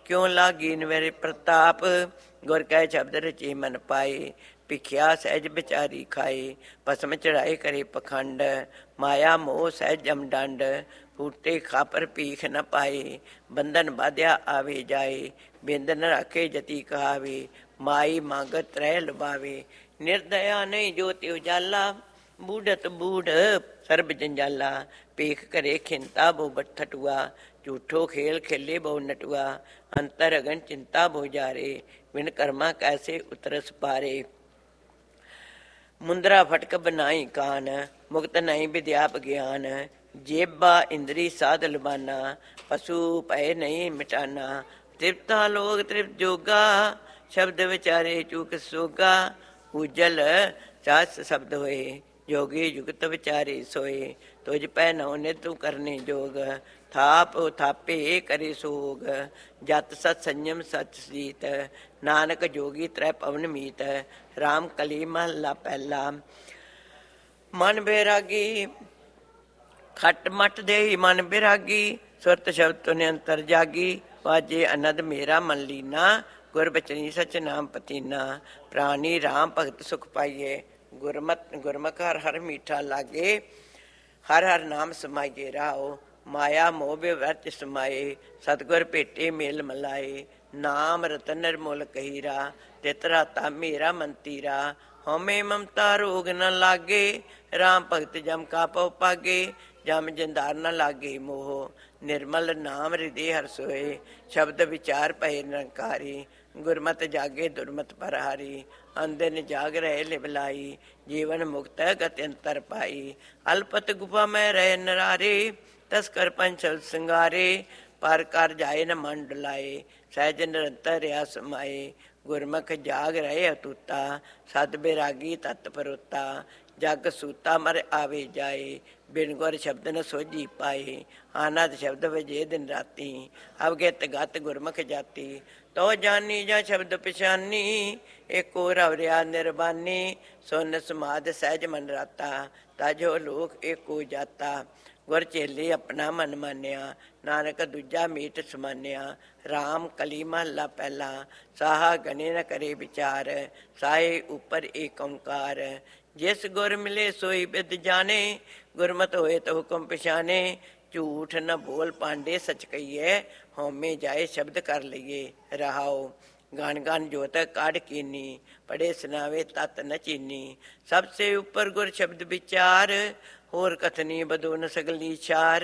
ਕਿਉ ਲਾਗੀ ਨਿਵਰੇ ਪ੍ਰਤਾਪ। ਗੁਰ ਕੈ ਸ਼ਬਦ ਰਚੇ ਮਨ ਪਾਏ, ਭਿਖਿਆ ਸਹਿਜ ਵਿਚਾਰੀ ਖਾਏ। ਭਸਮ ਚੜਾਏ ਕਰੇ ਪਖੰਡ, ਮਾਇਆ ਮੋਹ ਸਹਿਜ ਜਮ ਡੰਡ। ਫੂਟੇ ਖਾਪਰ ਭੀਖ ਨ ਪਾਏ, ਬੰਧਨ ਬਾਧਿਆ ਆਵੇ ਜਾਏ। ਬਿੰਦ ਨ ਰਾਖੇ ਜਤੀ ਕਹਾਵੇ, ਮਾਈ ਮੰਗ ਤ੍ਰੈ ਲੁਭਾਵੇ। ਨਿਰਦਇਆ ਨਹੀਂ ਜੋਤਿ ਉਜਾਲਾ, ਬੂਢਤ ਬੂਢ ਸਰਬ ਜੰਜਾਲਾ। ਭੀਖ ਕਰੇ ਖਿੰਤਾ ਬੋ ਠਟੂਆ, ਝੂਠੋ ਖੇਲ ਖੇਲੇ ਬਹੁ ਨਟੂਆ। ਅੰਤਰ ਅਗਨ ਚਿੰਤਾ ਬਹੁ ਜਾਰੇ, ਬਿਨ ਕਰਮਾ ਕੈਸੇ ਉਤਰਸ ਪਾਰੇ। ਮੁੰਦਰਾ ਫਟਕ ਬਨਾਈ ਕਾਨ, ਮੁਕਤ ਨਹੀਂ ਵਿਦਿਆਪ ਗਿਆਨ। ਜੇਬਾ ਇੰਦਰੀ ਸਾਧ ਲਬਾਨਾ, ਪਸ਼ੂ ਭੈ ਨਹੀਂ ਮਿਟਾਨਾ। ਤ੍ਰਿਪਤਾ ਲੋਕ ਤ੍ਰਿਪਤ ਜੋਗਾ, ਸ਼ਬਦ ਵਿਚਾਰੇ ਚੂਕ ਸੋਗਾ। ਉਜਲ ਚਾਸ ਸ਼ਬਦ ਹੋਏ, ਜੋਗੀ ਜੁਗਤ ਵਿਚਾਰੇ ਸੋਏ। ਤੁਝ ਪੈ ਨਉ ਨਿਤ ਤੂੰ ਕਰਨੇ ਜੋਗ, ਥਾਪ ਥਾਪੇ ਕਰੇ ਸੋਗ। ਜਤ ਸਤ ਸੰਜਮ ਸਚ ਸੀਤ, ਨਾਨਕ ਜੋਗੀ ਤ੍ਰੈ ਪਵਨ ਮੀਤ। ਰਾਮ ਕਲੀ ਮਹੱਲਾ ਪਹਿਲਾ। ਮਨ ਬੈਰਾਗੀ ਖੱਟ ਮੱਟ ਦੇਹੀ ਮਨ ਬਿਰਾਗੀ, ਸੁਰਤ ਸ਼ਬਦ ਤੁਨੇ ਅੰਤਰ ਜਾਗੀ। ਵਾਜੇ ਅਨੰਦ ਮੇਰਾ ਮਨ ਲੀਨਾ, ਗੁਰ ਬਚਨੀ ਸਚ ਨਾਮ ਪਤੀਨਾ। ਪ੍ਰਾਣੀ ਰਾਮ ਭਗਤ ਸੁਖ ਪਾਈਏ, ਗੁਰਮੁਖ ਹਰ ਹਰ ਮੀਠਾ ਲਾਗੇ। ਹਰ ਹਰ ਨਾਮ ਸਮਾਈਏ ਰਾਓ, ਮਾਇਆ ਮੋਹ ਬਿਵਰਤ ਸਮਾਏ। ਸਤਿਗੁਰ ਭੇਟੇ ਮੇਲ ਮਲਾਏ, ਨਾਮ ਰਤਨ ਨਿਰਮੁਲ ਕਹੀਰਾ। ਤਿਤ ਰਾਤਾ ਮੇਰਾ ਮੰਤੀਰਾ, ਹਉਮੈ ਮਮਤਾ ਰੋਗ ਨ ਲਾਗੇ। ਰਾਮ ਭਗਤ ਜਮ ਕਾ ਪਉ ਪਾਗੇ, ਜਮ ਜੰਧਾਰ ਨ ਲਾਗੇ ਮੋਹ। ਨਿਰਮਲ ਨਾਮ ਹਿਰਦੇ ਹਰ ਸੋਏ, ਸ਼ਬਦ ਵਿਚਾਰ ਭਏ ਨਿਰੰਕਾਰੀ। ਗੁਰਮਤਿ ਜਾਗੇ ਦੁਰਮਤਿ ਪਰਹਾਰੀ, ਅੰਦਨ ਜਾਗ ਰਹੇ ਲਿਵਲਾਈ। ਜੀਵਨ ਮੁਕਤ ਗਤਿ ਅੰਤਰ ਪਾਈ, ਅਲਪਤ ਗੁਫਾ ਮੈਂ ਰਹਿ ਨਰਾਰੇ। ਤਸਕਰ ਪੰਚਲ ਸਿੰਗਾਰੇ, ਪਰ ਕਰ ਜਾਏ ਨ ਮਨ ਡੁਲਾਏ। ਸਹਿਜ ਨਿਰੰਤਰ ਰਿਆ ਸਮਾਏ, ਗੁਰਮੁਖ ਜਾਗ ਰਹੇ ਅਤੂਤਾ। ਸਦ ਬੈਰਾਗੀ ਤਤ ਪਰੋਤਾ, ਜਗ ਸੂਤਾ ਮਰ ਆਵੇ ਜਾਏ। ਬਿਨ ਗੁਰ ਸ਼ਬਦ ਨ ਸੋਝੀ ਪਾਏ, ਆਨੰਦ ਸ਼ਬਦ ਵਜੇ ਦਿਨ ਰਾਤੀ। ਅਵਗਿਤ ਗਤ ਗੁਰਮੁਖ ਜਾਤੀ, ਤੋ ਜਾਨੀ ਜਾਂ ਸ਼ਬਦ ਪਛਾਨੀ। ਏਕੋ ਰਵ ਰਿਆ ਨਿਰਬਾਨੀ, ਸੁਨ ਸਮਾਧ ਸਹਿਜ ਮਨ ਰਾਤਾ। ਤਾਜੋ ਲੋਕ ਏਕੋ ਜਾਤਾ, ਗੁਰ ਚੇਲੇ ਆਪਣਾ ਮਨ ਮਾਨਿਆ। ਨਾਨਕ ਦੂਜਾ ਮੀਟ ਸਮਾਨਿਆ। ਰਾਮ ਕਲੀ ਮਹੱਲਾ ਪਹਿਲਾ। ਸਾਹਾ ਗਨੇ ਨ ਕਰੇ ਵਿਚਾਰ, ਸਾਹੇ ਉਪਰ ਏਕ ਓੰਕਾਰ। ਜਿਸ ਗੁਰ ਮਿਲੇ ਸੋਈ ਬਿਦ ਜਾਣੇ, ਗੁਰਮਤਿ ਹੋਏ ਤਾਂ ਹੁਕਮ ਪਛਾਣੇ। ਝੂਠ ਨ ਬੋਲ ਪਾਂਡੇ ਸਚ ਕਹੀਏ, ਹਉਮੈ ਜਾਏ ਸ਼ਬਦ ਕਰ ਲਈਏ ਰਹਾਓ। ਗਣ ਗਣ ਜੋਤ ਕਾਢ ਕੀਨੀ, ਪੜੇ ਸੁਨਾਵੇ ਤਤ ਨ ਚੀਨੀ। ਸਭ ਸੇ ਉੱਪਰ ਗੁਰ ਸ਼ਬਦ ਵਿਚਾਰ, ਹੋਰ ਕਥਨੀ ਬਦੋ ਨ ਸਗਲੀ ਛਾਰ।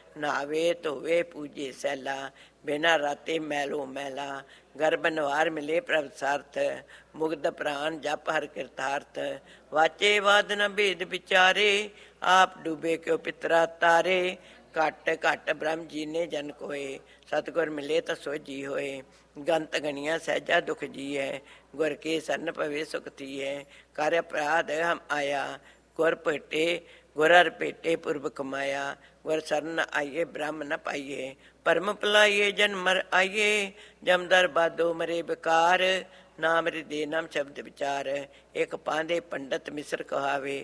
ਨਾਵੇ ਧੋਵੇ ਪੂਜੇ ਸੈਲਾ, ਬਿਨਾ ਰਾਤੇ ਮੈਲੋ ਮੈਲਾ। ਗਰਭ ਨਵਾਰ ਮਿਲੇ ਪ੍ਰਭ ਸਾਰਥ, ਮੁਗਧ ਪ੍ਰਾਨ ਜਪ ਹਰ ਕਿਰਤਾਰਥ। ਵਾਚੇ ਵਾਦ ਨ ਭੇਦ ਵਿਚਾਰੇ, ਆਪ ਡੂਬੇ ਕਿਉ ਪਿਤਰਾ ਤਾਰੇ। ਘਟ ਘਟ ਬ੍ਰਹਮ ਜੀ ਨੇ ਜਨ ਕੋਏ, ਸਤਿਗੁਰ ਮਿਲੇ ਤਾਂ ਸੋਝੀ ਹੋਏ। ਗੰਤ ਗਣੀਆਂ ਸਹਿਜਾ ਦੁਖ ਜੀਐ, ਗੁਰ ਕੇ ਸਰਨ ਪਵੇ ਸੁਖ ਥੀਐ। ਕਰ ਅਪਰਾਧ ਹਮ ਆਇਆ, ਗੁਰ ਭੇਟੇ ਗੁਰ ਹਰ ਭੇਟੇ ਪੁਰਬ ਕਮਾਇਆ। ਗੁਰ ਸਰਨ ਆਈਏ ਬ੍ਰਹਮ ਨ ਪਾਈਏ, ਭਰਮ ਭੁਲਾਈਏ ਜਨ ਮਰ ਆਈਏ। ਜਮਦਰ ਬਾਦੋ ਮਰੇ ਬਕਾਰ, ਨਾਮ ਹਿਰਦੇ ਨਾਮ ਸ਼ਬਦ ਵਿਚਾਰ। ਇੱਕ ਪਾਂਦੇ ਪੰਡਤ ਮਿਸਰ ਕਹਾਵੇ,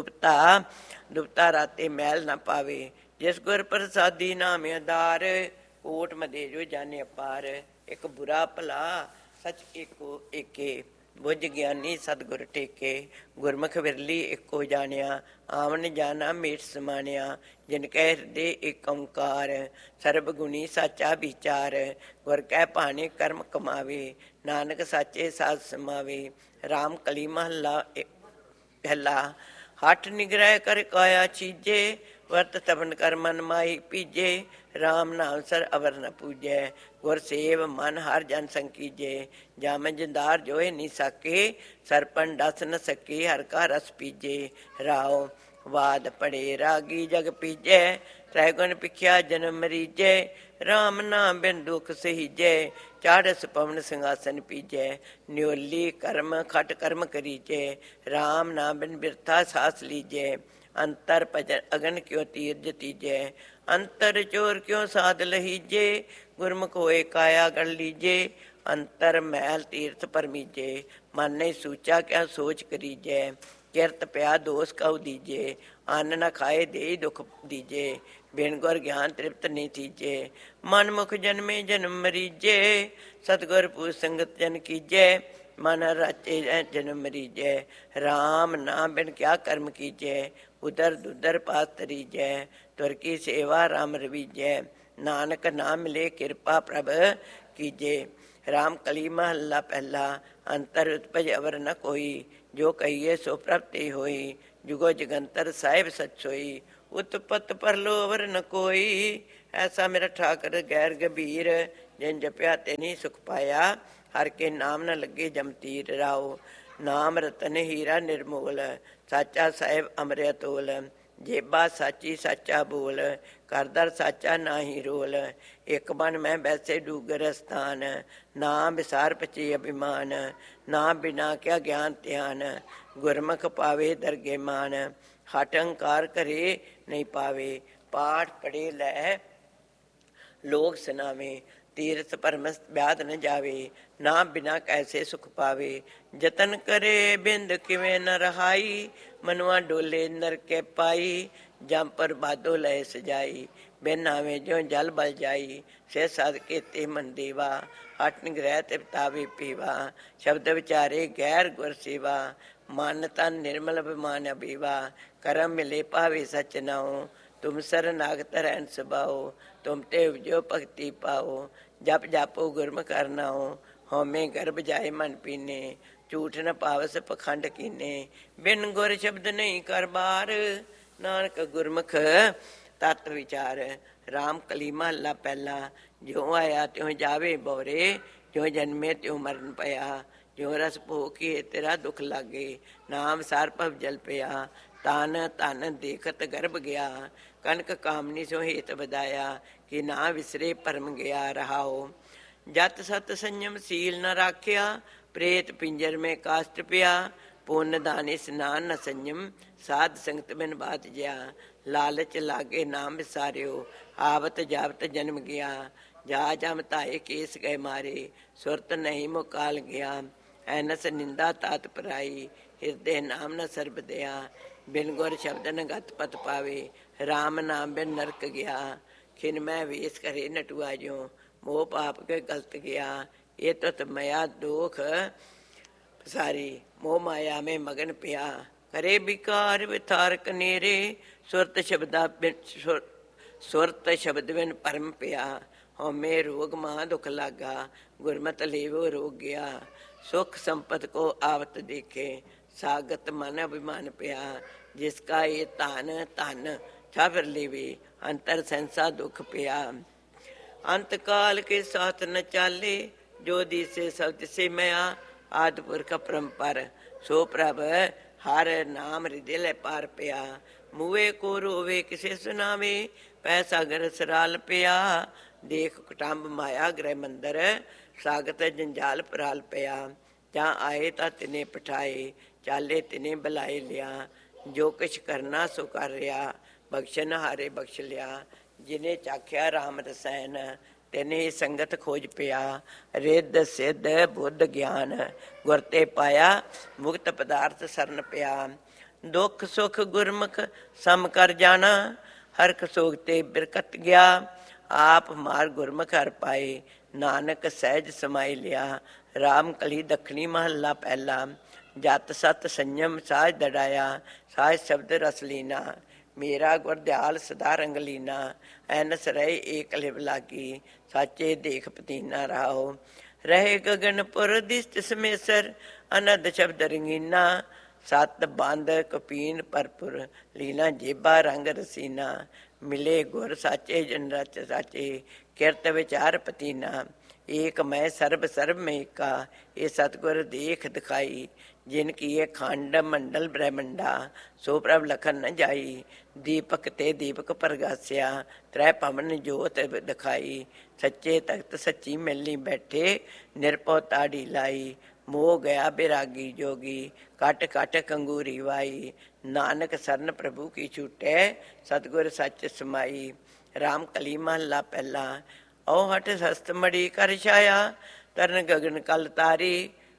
ਦੁਬਤਾ ਰਾਤੇ ਮੈਲ ਨਾ ਪਾਵੇ। ਜਿਸ ਗੁਰ ਪ੍ਰਸਾਦੀ ਨਾਮ ਆਧਾਰ, ਓਟ ਮਦੇ ਜੋ ਜਾਣੇ ਅਪਾਰ। ਇੱਕ ਬੁਰਾ ਭਲਾ ਸਚ ਏਕੋ ਏਕੇ, ਬੁੱਝ ਗਿਆਨੀ ਸਤਿਗੁਰ ਟੇਕੇ। ਗੁਰਮੁਖ ਵਿਰਲੀ ਇੱਕੋ ਜਾਣਿਆ, ਆਵਣ ਜਾਣਾ ਮੇਟ ਸਮਾਣਿਆ। ਜਿਨ ਕੈ ਹਿਰਦੇ ਏਕ ਓੰਕਾਰ, ਸਰਬ ਗੁਣੀ ਸਾਚਾ ਵਿਚਾਰ। ਗੁਰ ਕੈ ਭਾਣੇ ਕਰਮ ਕਮਾਵੇ, ਨਾਨਕ ਸਾਚੇ ਸਾਧ ਸਮਾਵੇ। ਰਾਮ ਕਲੀ ਮਹੱਲਾ ਪਹਿਲਾ। ਹਠ ਨਿਗ੍ਰਹਿ ਕਰ ਕਾਇਆ ਚੀਜੇ, ਵਰਤ ਤਪਨ ਕਰ ਮਨ ਮਾਈ ਪੀਜੇ। ਰਾਮ ਨਾਮ ਸਰ ਅਵਰ ਨ ਪੂਜੈ, ਗੁਰ ਸੇਵ ਮਨ ਹਰ ਜਨ ਸੰਕੀਜੇ। ਜਮ ਜੰਦਾਰ ਜੋਏ ਨੀ ਸਾਕੇ, ਸਰਪਨ ਡਸ ਨ ਸਕੇ ਹਰ ਕਾ ਰਸ ਪੀਜੇ। ਰਾਓ ਵਾਦ ਪੜੇ ਰਾਗੀ ਜਗ ਪੀਜੈ, ਤ੍ਰੈ ਗੁਣ ਪਿਖਿਆ ਜਨਮ ਮਰੀਜੈ। ਰਾਮ ਨਾਮ ਬਿਨ ਦੁਖ ਸਹੀਜੈ, ਚਾੜਸ ਪਵਨ ਸਿੰਘਾਸਨ ਪੀਜੈ। ਨਿਉਲੀ ਕਰਮ ਖਟ ਕਰਮ ਕਰੀਜੈ, ਰਾਮ ਨਾਮ ਬਿਨ ਬਿਰਥਾ ਸਾਸ ਲੀਜੈ। ਅੰਤਰ ਭਜਨ ਅਗਨ ਕਿਉ ਤੀਰਜ ਤੀਜੈ, ਅੰਤਰ ਚੋਰ ਕਿਉ ਸਾਧ ਲਹੀਜੇ। ਗੁਰਮੁਖ ਹੋਏ ਕਾਇਆ ਗੜ ਲੀਜੇ, ਅੰਤਰ ਮੈਲ ਤੀਰਥ ਪਰਮੀਜੇ। ਮਨ ਨਹੀਂ ਸੂਚਾ ਕਿਆ ਸੋਚ ਕਰੀਜੈ, ਕਿਰਤ ਪਿਆ ਦੋਸ ਕਉ ਦੀਜੇ, ਅੰਨ ਨ ਖਾਏ ਦੇਈ ਦੁਖ ਦੀਜੇ, ਬਿਨ ਗੁਰ ਗਿਆਨ ਤ੍ਰਿਪਤ ਨਹੀਂ ਥੀਜੇ, ਮਨ ਮੁਖ ਜਨਮੇ ਜਨਮ ਮਰੀਜੇ, ਸਤਿਗੁਰ ਪੂਜ ਸੰਗਤ ਜਨ ਕੀਜੈ, ਮਨ ਰਾਚੇ ਜਨਮ ਮਰੀਜੈ, ਰਾਮ ਨਾਮ ਬਿਨ ਕਿਆ ਕਰਮ ਕੀਜੈ, ਉਦਰ ਦੁਦਰ ਪਾਸ ਤਰੀਜੈ, ਤੁਰ ਕੀ ਸੇਵਾ ਰਾਮ ਰਵੀਜੈ, ਨਾਨਕ ਨਾਮ ਮਿਲੇ ਕਿਰਪਾ ਪ੍ਰਭ ਕੀਜੇ। ਰਾਮ ਕਲੀ ਮਹੱਲਾ ਪਹਿਲਾ। ਅੰਤਰ ਉਤਪਜ ਅਵਰ ਨ ਕੋਈ, ਜੋ ਕਹੀਏ ਸੋ ਪ੍ਰਾਪਤੀ ਹੋਈ, ਜੁਗੋ ਜਗੰਤਰ ਸਾਹਿਬ ਸਚ ਹੋਈ, ਉਤਪਤ ਪਰਲੋ ਅਵਰ ਨ ਕੋਈ, ਐਸਾ ਮੇਰਾ ਠਾਕਰ ਗੈਰ ਗੰਭੀਰ, ਜਿਨ ਜਪਿਆ ਤੇ ਨਹੀਂ ਸੁਖ ਪਾਇਆ, ਹਰ ਕੇ ਨਾਮ ਨ ਲੱਗੇ ਜਮਤੀਰ ਰਾਓ, ਨਾਮ ਰਤਨ ਹੀਰਾ ਨਿਰਮੋਲ, ਸਾਚਾ ਸਾਹਿਬ ਅਮਰਿ ਅਤੋਲ, ਜੇਬਾ ਸਾਚੀ ਸਾਚਾ ਬੋਲ, ਕਰਦਰ ਸਾਚਾ ਨਾਹੀ ਰੋਲ, ਇੱਕ ਮਨ ਮੈਂ ਬੈਸੇ ਡੂਗਰ ਸਥਾਨ, ਨਾ ਵਿਸਾਰ ਪਚੇ ਅਭਿਮਾਨ, ਨਾ ਬਿਨਾ ਕਿਆ ਗਿਆਨ ਧਿਆਨ, ਗੁਰਮੁਖ ਪਾਵੇ ਦਰਗੇ ਮਾਨ, ਹਟ ਅੰਕਾਰ ਕਰੇ ਨਹੀਂ ਪਾਵੇ, ਪਾਠ ਪੜੇ ਲੈ ਲੋਕ ਸੁਨਾਵੇ, ਤੀਰਥ ਪਰਮਸ ਵਿਆਦ ਨ ਜਾਵੇ, ਨਾ ਬਿਨਾ ਕੈਸੇ ਸੁਖ ਪਾਵੇ, ਜਤਨ ਕਰੇ ਬਿੰਦ ਕਿਵੇਂ ਨ ਰਹਾਈ, ਮਨੁਆ ਡੋਲੇ ਨਰਕੇ ਪਾਈ, ਜਮ ਪਰ ਬਾਦੋ ਲੈ ਸਜਾਈ, ਬਿਨ ਆਵੇ ਜੋ ਜਲ ਬਲ ਜਾਈ, ਸੇ ਸਦ ਕੇਤੇ ਮਨ ਦੇਵਾ, ਹਟ ਨਿਗ੍ਰਹਿ ਤੇ ਬਤਾਵੇ ਪੀਵਾ, ਸ਼ਬਦ ਵਿਚਾਰੇ ਗੈਰ ਗੁਰ ਸੇਵਾ, ਮਨ ਤਨ ਨਿਰਮਲ ਅਭਿਮਾਨ ਅਭੀਵਾ, ਕਰਮ ਮਿਲੇ ਪਾਵੇ ਸਚ ਨਾਉ, ਤੁਮ ਸਰਨਾਗਤ ਰਹਿਣ ਸੁਭਾਓ, ਤੁਮ ਤੇ ਉਪਜੋ ਭਗਤੀ ਪਾਓ, ਜਪ ਜਾਪੋ ਗੁਰਮ ਕਰਨਾਓ, ਹਉਮੈ ਗਰਭ ਜਾਏ ਮਨ ਪੀਨੇ, ਝੂਠ ਨ ਪਾਵਸ ਪਖੰਡ ਕੀਨੇ, ਬਿਨ ਗੁਰ ਸ਼ਬਦ ਨਹੀਂ ਕਰ ਬਾਰ, ਨਾਨਕ ਗੁਰਮੁਖ ਤਤ ਵਿਚਾਰ। ਰਾਮ ਕਲੀ ਮਹੱਲਾ ਪਹਿਲਾ। ਜਿਉ ਆਇਆ ਤਿਉ ਜਾਵੇ ਬੋਰੇ, ਜਿਉ ਜਨਮੇ ਤਿਉ ਮਰਨ ਪਿਆ, ਜਿਉ ਰਸ ਭੋਗੀ ਤੇਰਾ ਦੁਖ ਲਾਗੇ, ਨਾਮ ਸਾਰ ਭਵ ਜਲ ਪਿਆ, ਤਨ ਧਨ ਦੇਖਤ ਗਰਭ ਗਿਆ, ਕਨਕ ਕਾਮਨੀ ਸੋ ਹੇਤ ਵਧਾਇਆ, ਕਿ ਨਾ ਵਿਸਰੇ ਪਰਮ ਗਿਆ ਰਹਾਓ, ਜਤ ਸਤ ਸੰਯਮ ਸੀਲ ਨ ਰਾਖਿਆ, ਪ੍ਰੇਤ ਪਿੰਜਰ ਮੈਂ ਕਾਸ਼ਟ ਪਿਆ, ਪੁੰਨ ਦਾਨ ਇਸਨਾਨ ਨ ਸੰਯਮ, ਸਾਧ ਸੰਗਤ ਬਿਨ ਬਾਤ ਜਿਆ, ਲਾਲਚ ਲਾਗੇ ਨਾਮ ਵਿਸਾਰਿਓ, ਆਵਤ ਜਾਵਤ ਜਨਮ ਗਿਆ, ਜਾ ਜਮ ਧਾਏ ਕੇਸ ਗਏ ਮਾਰੇ, ਸੁਰਤ ਨਹੀਂ ਮੁਕਾਲ ਗਿਆ, ਐਨਸ ਨਿੰਦਾ ਤਾਤ ਪਰਾਈ, ਹਿਰਦੇ ਨਾਮ ਨ ਸਰਬ ਦਿਆ, ਬਿਨ ਗੁਰ ਸ਼ਬਦ ਨ ਗਤ ਪਤ ਪਾਵੇ, ਰਾਮ ਨਾਮ ਬਿਨ ਨਰਕ ਗਿਆ, ਖਿਨ ਮੈਂ ਵੇਸ ਕਰੇ ਨਟੁਆ ਜਿਉ, ਮੋਹ ਪਾਪ ਕੇ ਗਲਤ ਗਿਆ, ਇਹ ਤਤ ਮਇਆ ਦੋਖ ਸਾਰੀ, ਮੋਹ ਮਾਇਆ ਮੈਂ ਮਗਨ ਪਿਆ, ਕਰੇ ਵਿਕਾਰ ਵਿਥਾਰ ਕਨੇਰੇ, ਸੁਰਤ ਸ਼ਬਦ ਬਿਨ ਪਰਮ ਪਿਆ, ਹਉਮੈ ਰੋਗ ਮਾਂ ਦੁਖ ਲਾਗਾ, ਗੁਰਮਤਿ ਲੇਵੋ ਰੋਗ ਗਿਆ, ਸੁਖ ਸੰਪਤ ਕੋ ਆਵਤ ਦੇਖੇ, ਸਾਗਤ ਮਨ ਅਭਿਮਾਨ ਪਿਆ, ਜਿਸ ਕਾ ਇਹ ਧਨ ਧਨ ਛਾਵਰ ਲੇਵੇ, ਅੰਤਰ ਸੰਸਾ ਦੁਖ ਪਿਆ, ਅੰਤ ਕਾਲ ਕੇ ਸਾਥ ਨ ਚਾਲੇ, ਜੋ ਦੀਸੇ ਸਭ ਤਿਸੇ ਮਿਆ, ਆਦਿ ਪੁਰਖ ਪਰੰਪਰ, ਸੋ ਪ੍ਰਭ ਹਰ ਨਾਮ ਹਿਰਦੇ ਲੈ ਪਾਰ ਪਿਆ, ਮੂਹੇ ਕੋ ਰੋਵੇ ਕਿਸੇ ਸੁਨਾਵੇ, ਪੈ ਸਾਗਰ ਸਰਾਲ ਪਿਆ, ਦੇਖ ਕੁਟੰਬ ਮਾਇਆ ਗ੍ਰਹਿ ਮੰਦਰ, ਸਾਗਤ ਜੰਜਾਲ ਪਰਾਲ ਪਿਆ, ਜਾਂ ਆਏ ਤਾਂ ਤਿਨੇ ਪਠਾਏ, ਚਾਲੇ ਤਿਨੇ ਬੁਲਾਏ ਲਿਆ, ਜੋ ਕੁਛ ਕਰਨਾ ਸੋ ਕਰ ਰਿਹਾ, ਬਖਸ਼ਨ ਹਾਰੇ ਬਖਸ਼ ਲਿਆ, ਜਿਨੇ ਚਾਖਿਆ ਰਾਮ ਰਸੈਨ, ਤਿਨੇ ਸੰਗਤ ਖੋਜ ਪਿਆ, ਰਿੱਧ ਸਿੱਧ ਬੁੱਧ ਗਿਆਨ, ਗੁਰ ਤੇ ਪਾਇਆ, ਮੁਕਤ ਪਦਾਰਥ ਸਰਨ ਪਿਆ, ਦੁੱਖ ਸੁਖ ਗੁਰਮੁਖ ਸਮ ਕਰ ਜਾਣਾ, ਹਰਖ ਸੋਗ ਤੇ ਬਿਰਕਤ ਗਿਆ, ਆਪ ਮਾਰ ਗੁਰਮੁਖ ਹਰ ਪਾਏ, ਨਾਨਕ ਸਹਿਜ ਸਮਾਈ ਲਿਆ। ਰਾਮ ਕਲੀ ਦੱਖਣੀ ਮਹੱਲਾ ਪਹਿਲਾ। ਜਤ ਸਤ ਸੰਯਮ ਸਾਜ ਦੜਾਇਆ, ਸਾਜ ਸ਼ਬਦ ਰਸ ਲੀਨਾ, ਮੇਰਾ ਗੁਰਦਿਆਲ ਸਦਾ ਰੰਗ ਲੀਨਾ, ਐਨਸ ਰਹੇ ਏਕ ਲਿਵ ਲਾਗੀ, ਸਾਚੇ ਦੇਖ ਪਤੀਨਾ ਰਾਓ, ਰਹੇ ਗਗਨਪੁਰ ਦਿਸਤ ਸਮੇਸਰ, ਅਨੰਦ ਸ਼ਬਦ ਰੰਗੀਨਾ, ਸਤ ਬੰਦ ਕਪੀਨ ਪਰਪੁਰ, ਲੀਨਾ ਜੇਬਾ ਰੰਗ ਰਸੀਨਾ, ਮਿਲੇ ਗੁਰ ਸਾਚੇ ਜਨ ਰਚ ਸਾਚੇ, ਕਿਰਤ ਵਿਚਾਰ ਪਤੀਨਾ, ਏਕ ਮੈਂ ਸਰਬ ਸਰਬ ਮੈਂ ਏਕਾ, ਇਹ ਸਤਿਗੁਰ ਦੇਖ ਦਿਖਾਈ, ਜਿਨ ਕੀਏ ਖੰਡ ਮੰਡਲ ਬ੍ਰਹਮੰਡਾ, ਸੋ ਪ੍ਰਭ ਲਖਨ ਨ ਜਾਈ, ਦੀਪਕ ਤੇ ਦੀਪਕ ਪ੍ਰਗਾਸਿਆ, ਤ੍ਰੈ ਪਵਨ ਜੋਤ ਦਿਖਾਈ, ਸੱਚੇ ਤਖਤ ਸੱਚੀ ਮਿਲਨੀ ਬੈਠੇ, ਨਿਰਭਉ ਤਾੜੀ ਲਾਈ, ਮੋਹ ਗਿਆ ਬਿਰਾਗੀ ਜੋਗੀ, ਕਟ ਕਟ ਕੰਗੂਰੀ ਵਾਈ, ਨਾਨਕ ਸਰਨ ਪ੍ਰਭੂ ਕੀ ਛੂਟੈ, ਸਤਿਗੁਰ ਸੱਚ ਸਮਾਈ। ਰਾਮ ਕਲੀ ਮਹੱਲਾ ਪਹਿਲਾ। ਓ ਹਟ ਹਸਤ ਮੜੀ ਕਰ ਛਾਇਆ, ਤਰਨ ਗਗਨ ਕਲ ਤਾਰੀ,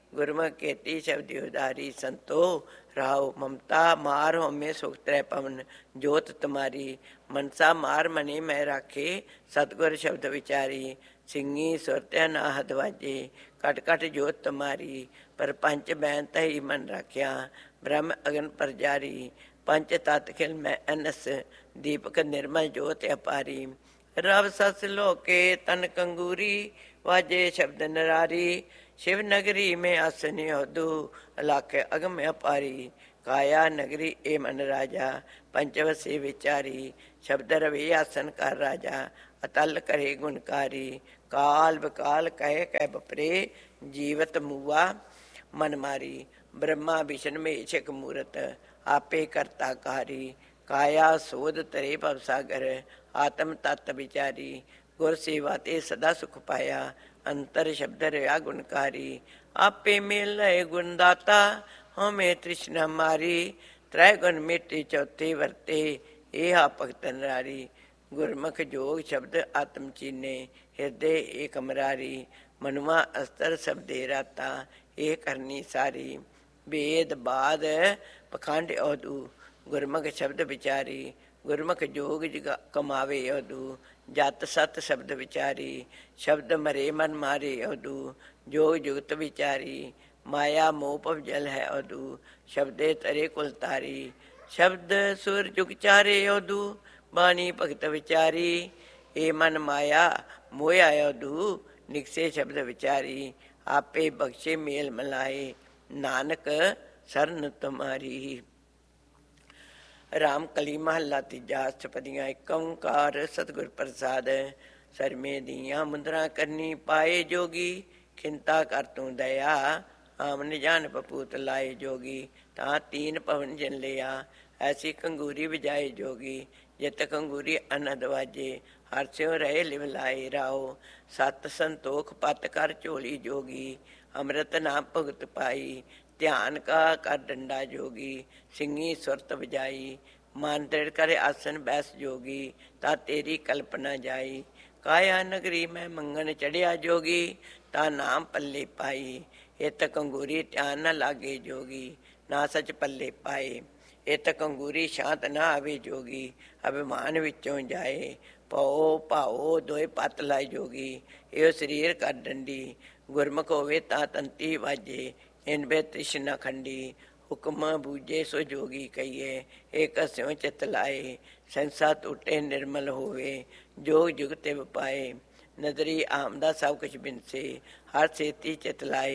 ਗੁਰਮੁਖ ਕੀਤੀ ਸ਼ਬਦੀ ਉਦਾਰੀ ਸੰਤੋ ਰਾਓ ਮਮਤਾ ਮਾਰ ਹੋਮੇ ਸੁਖ ਤ੍ਰੈ ਪਵਨ ਜੋਤ ਤੁਮਾਰੀ ਮਨਸਾ ਮਾਰ ਮਨੀ ਮੈਂ ਰਾਖੇ ਸਤਿਗੁਰ ਸ਼ਬਦ ਵਿਚਾਰੀ ਸਿੰਘੀ ਸੁਰਤਿਆ ਨਾ ਹਦਵਾਜੇ ਕਟ ਕਟ ਜੋਤ ਤੁਮਾਰੀ ਪਰ ਪੰਚ ਬੈਨ ਤਹੀ ਮਨ ਰਾਖਿਆ ਬ੍ਰਹਮ ਅਗਨ ਪਰਜਾਰੀ ਪੰਚ ਤਤ ਖਿਲ ਮੈਂ ਅਨਸ ਦੀਪਕ ਨਿਰਮਲ ਜੋਤ ਅਪਾਰੀ ਰਵ ਸਸ ਲੋਕੇ ਤਨ ਕੰਗੂਰੀ ਵਾਜੇ ਸ਼ਬਦ ਨਰਾਰੀ शिव नगरी में आसन होदू लाख अगम अपारी काया नगरी ए मन राजा पंचवसी विचारी शब्द रवि आसन कर राजा अतल करे गुणकारी काल बकाल कहे कह बपरे जीवत मुआ मन मारी ब्रह्मा विष्णु में इच्छक मूरत आपे करता कारी काया सोध तरे भवसागर आत्म तत्त विचारी गुर सेवा ते सदा सुख पाया अंतर शब्द रहा गुणकारी आपे मेल लय गुणदाता हमें तृष्णा मारी त्रय गुण मिट्टी चौथे वरते एहा भगत नारी गुरमुख जोग शब्द आत्म चीने हृदय एक अमरारी मनुआ अस्तर शब्दे राता ए करनी सारी वेद बाद पखंड औदू गुरमुख शब्द विचारी गुरमुख जोग कमावे औदू जत सत शब्द विचारी शब्द मरे मन मारे अवधू जोग जुगत विचारी माया मोह पव जल है अवधू शब्दे तरे कुल तारी शब्द सुर जुग चारे अवधू बाणी भगत विचारी ए मन माया मोया अवधू निकसे शब्द विचारी आपे बख्शे मेल मलाए नानक सरन तुम्हारी राम कली महला तीजा अष्टपदियाँ एक ओंकार सतगुर प्रसाद सरमे दियाँ मुद्रा करनी पाए जोगी खिंता कर तू दया आमन जान पपूत लाए जोगी ता तीन पवन जन लिया ऐसी कंगूरी बजाए जोगी जित कंगूरी अनद वाजे हर स्यों रहे लिव लाए राओ सत संतोख पत कर झोली जोगी अमृत नाम भुगत पाई ध्यान का कर डंडा जोगी सिंगी सुरत बजाई मान दृढ़ करे आसन बैस जोगी ता तेरी कल्पना जाई काया नगरी में मंगन चढ़िया जोगी ता नाम पल्ले पाई इत कंगूरी ध्यान न लागे जोगी ना सच पल्ले पाए इत कंगूरी शांत न आवे जोगी अभिमान विचों जाए पाओ पाओ दोए पत लाए जोगी यो शरीर कर डंडी गुरमुख होवे ता तंती वाजे इन बे तृष्णा खंडी हुक्म बूझे सो जोगी कहिए एक स्यों चित लाए संसा टूटे निर्मल होवे जोग जुग तिव पाए नदरी आमदा सब कुछ बिनसे हर सेती चित लाए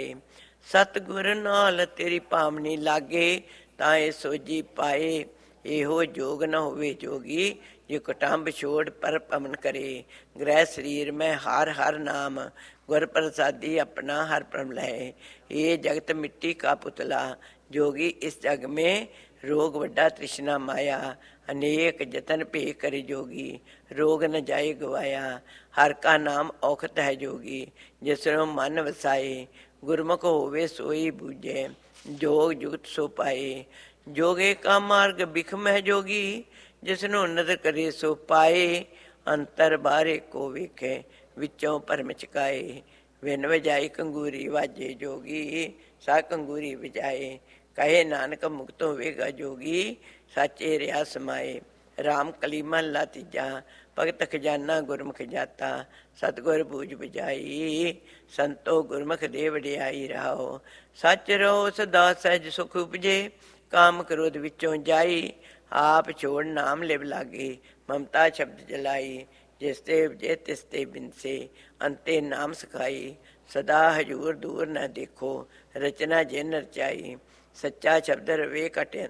सतगुर नाल तेरी पामनी लागे ताए सोजी पाए एहो जोग न होवे जोगी जो कुटुंब छोड़ पर पवन करे ग्रह शरीर में हर हर नाम गुर प्रसादी अपना हर परम लय ये जगत मिट्टी का पुतला जोगी इस जग में रोग वड्डा तृष्णा माया अनेक जतन पे करे जोगी रोग न जाए गवाया हर का नाम औखत है जोगी जिसरो मन वसाए गुरमुख होवे सोई बूझे जोग जुगत सो पाए जोगे का मार्ग बिखम है जोगी जिसनो नदर करे सो पाए अंतर बारे को वेखे विचों परम चकाए विन वजाई कंगूरी वाजे जोगी सा कंगूरी बजाए कहे नानक मुक्त होवेगा जोगी साचे रिया समाए राम कली महला तीजा भगत खजाना गुरमुख जाता सतगुर बूझ बजाई संतो गुरमुख दे वडियाई रहो सच रहो सदा सहज सुख उपजे काम क्रोध विचों जाई आप छोड़ नाम लिव लागे ममता शब्द जलाई जिसते उपजे तिसते बिनसे अंते नाम सिखाई सदा हजूर दूर न देखो रचना जिन रचाई सच्चा शब्द रवे कटे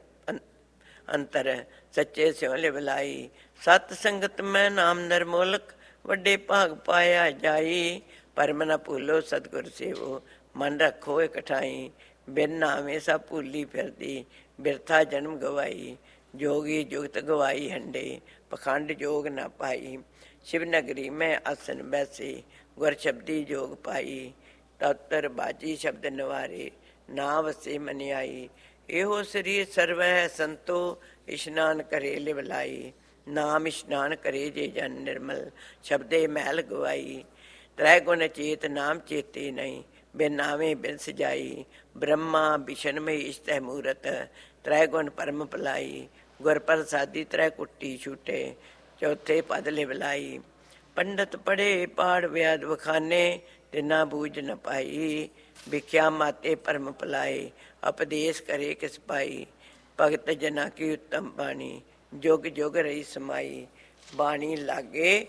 अंतर सच्चे स्यों लिव लाई सत संगत में नाम नरमोलक वड्डे भाग पाया जाई परम न भूलो सतगुर सेवो मन रखो इकठाई बिन नामे सब भूली फिरदी बिरथा जन्म गवाई जोगी जुगत गवाई हंडे पखंड जोग न पाई शिव नगरी में आसन बैसे गुर शब्दी जोग पाई तत्तर बाजी शब्द नवारे ना वसे मनियाई एहो शरीर सर्व है संतो इशनान करे लिवलाई नाम इशनान करे जे जन निर्मल शब्दे महल गवाई त्रै गुण चेत नाम चेते नहीं ਬਿਨ ਨਾਵੇਂ ਬਿਨ ਸਜਾਈ। ਬ੍ਰਹਮਾ ਬਿਸ਼ਨ ਮਹੇਸ਼ ਤੈ ਮੂਰਤ, ਤ੍ਰੈ ਗੁਣ ਪਰਮ ਭਲਾਈ। ਗੁਰ ਪ੍ਰਸਾਦੀ ਤ੍ਰੈ ਕੁੱਟੀ ਛੂਟੇ, ਚੌਥੇ ਪਦ ਲਿਵਲਾਈ। ਪੰਡਤ ਪੜ੍ਹੇ ਪਾੜ ਵਿਆਦ ਵਖਾਨੇ, ਤਿਨਾ ਬੂਝ ਨ ਪਾਈ। ਵਿਖਿਆ ਮਾਤੇ ਪਰਮ ਭਲਾਏ, ਉਪਦੇਸ਼ ਕਰੇ ਕਿਸ ਪਾਈ। ਭਗਤ ਜਨਾ ਕੀ ਉੱਤਮ ਬਾਣੀ, ਜੁਗ ਜੁਗ ਰਹੀ ਸਮਾਈ। ਬਾਣੀ ਲਾਗੇ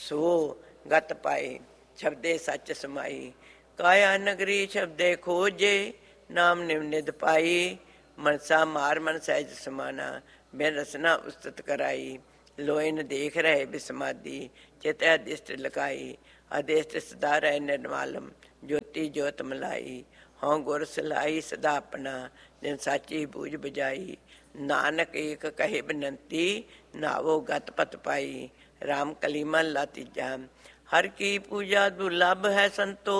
ਸੋ ਗਤ ਪਾਏ, ਸ਼ਬਦੇ ਸੱਚ ਸਮਾਈ। ਕਾਇਆ ਨਗਰੀ ਸ਼ਬਦੇ ਖੋਜੇ, ਨਾਮ ਨਿਵ ਨਿਧ ਪਾਈ। ਮਨਸਾ ਮਾਰ ਮਨ ਸਹਿਜ ਸਮਾਨਾ, ਬਿਨ ਰਸਨਾ ਉਸਤਤ ਕਰਾਈ। ਲੋਇ ਨ ਦੇਖ ਰਹੇ ਬਿਸਮਾਦੀ, ਚਿਤ ਅਦਿਸ਼ਟ ਲਕਾਈ। ਅਦਿਸ਼ਟ ਸਦਾ ਰਹਿ ਨਿਰਮਾਲਮ, ਜੋਤੀ ਜੋਤ ਮਲਾਈ। ਹਉ ਗੁਰ ਸਲਾਈ ਸਦਾ ਆਪਣਾ, ਜਿਨ ਸਾਚੀ ਬੂਝ ਬੁਝਾਈ। ਨਾਨਕ ਏਕ ਕਹੇ ਬਨੰਤੀ, ਨਾਵੋ ਗਤ ਪਤ ਪਾਈ। ਰਾਮ ਕਲੀ ਮਹਲਾ ਤੀਜਾ। ਹਰ ਕੀ ਪੂਜਾ ਦੁਰਲਭ ਹੈ ਸੰਤੋ,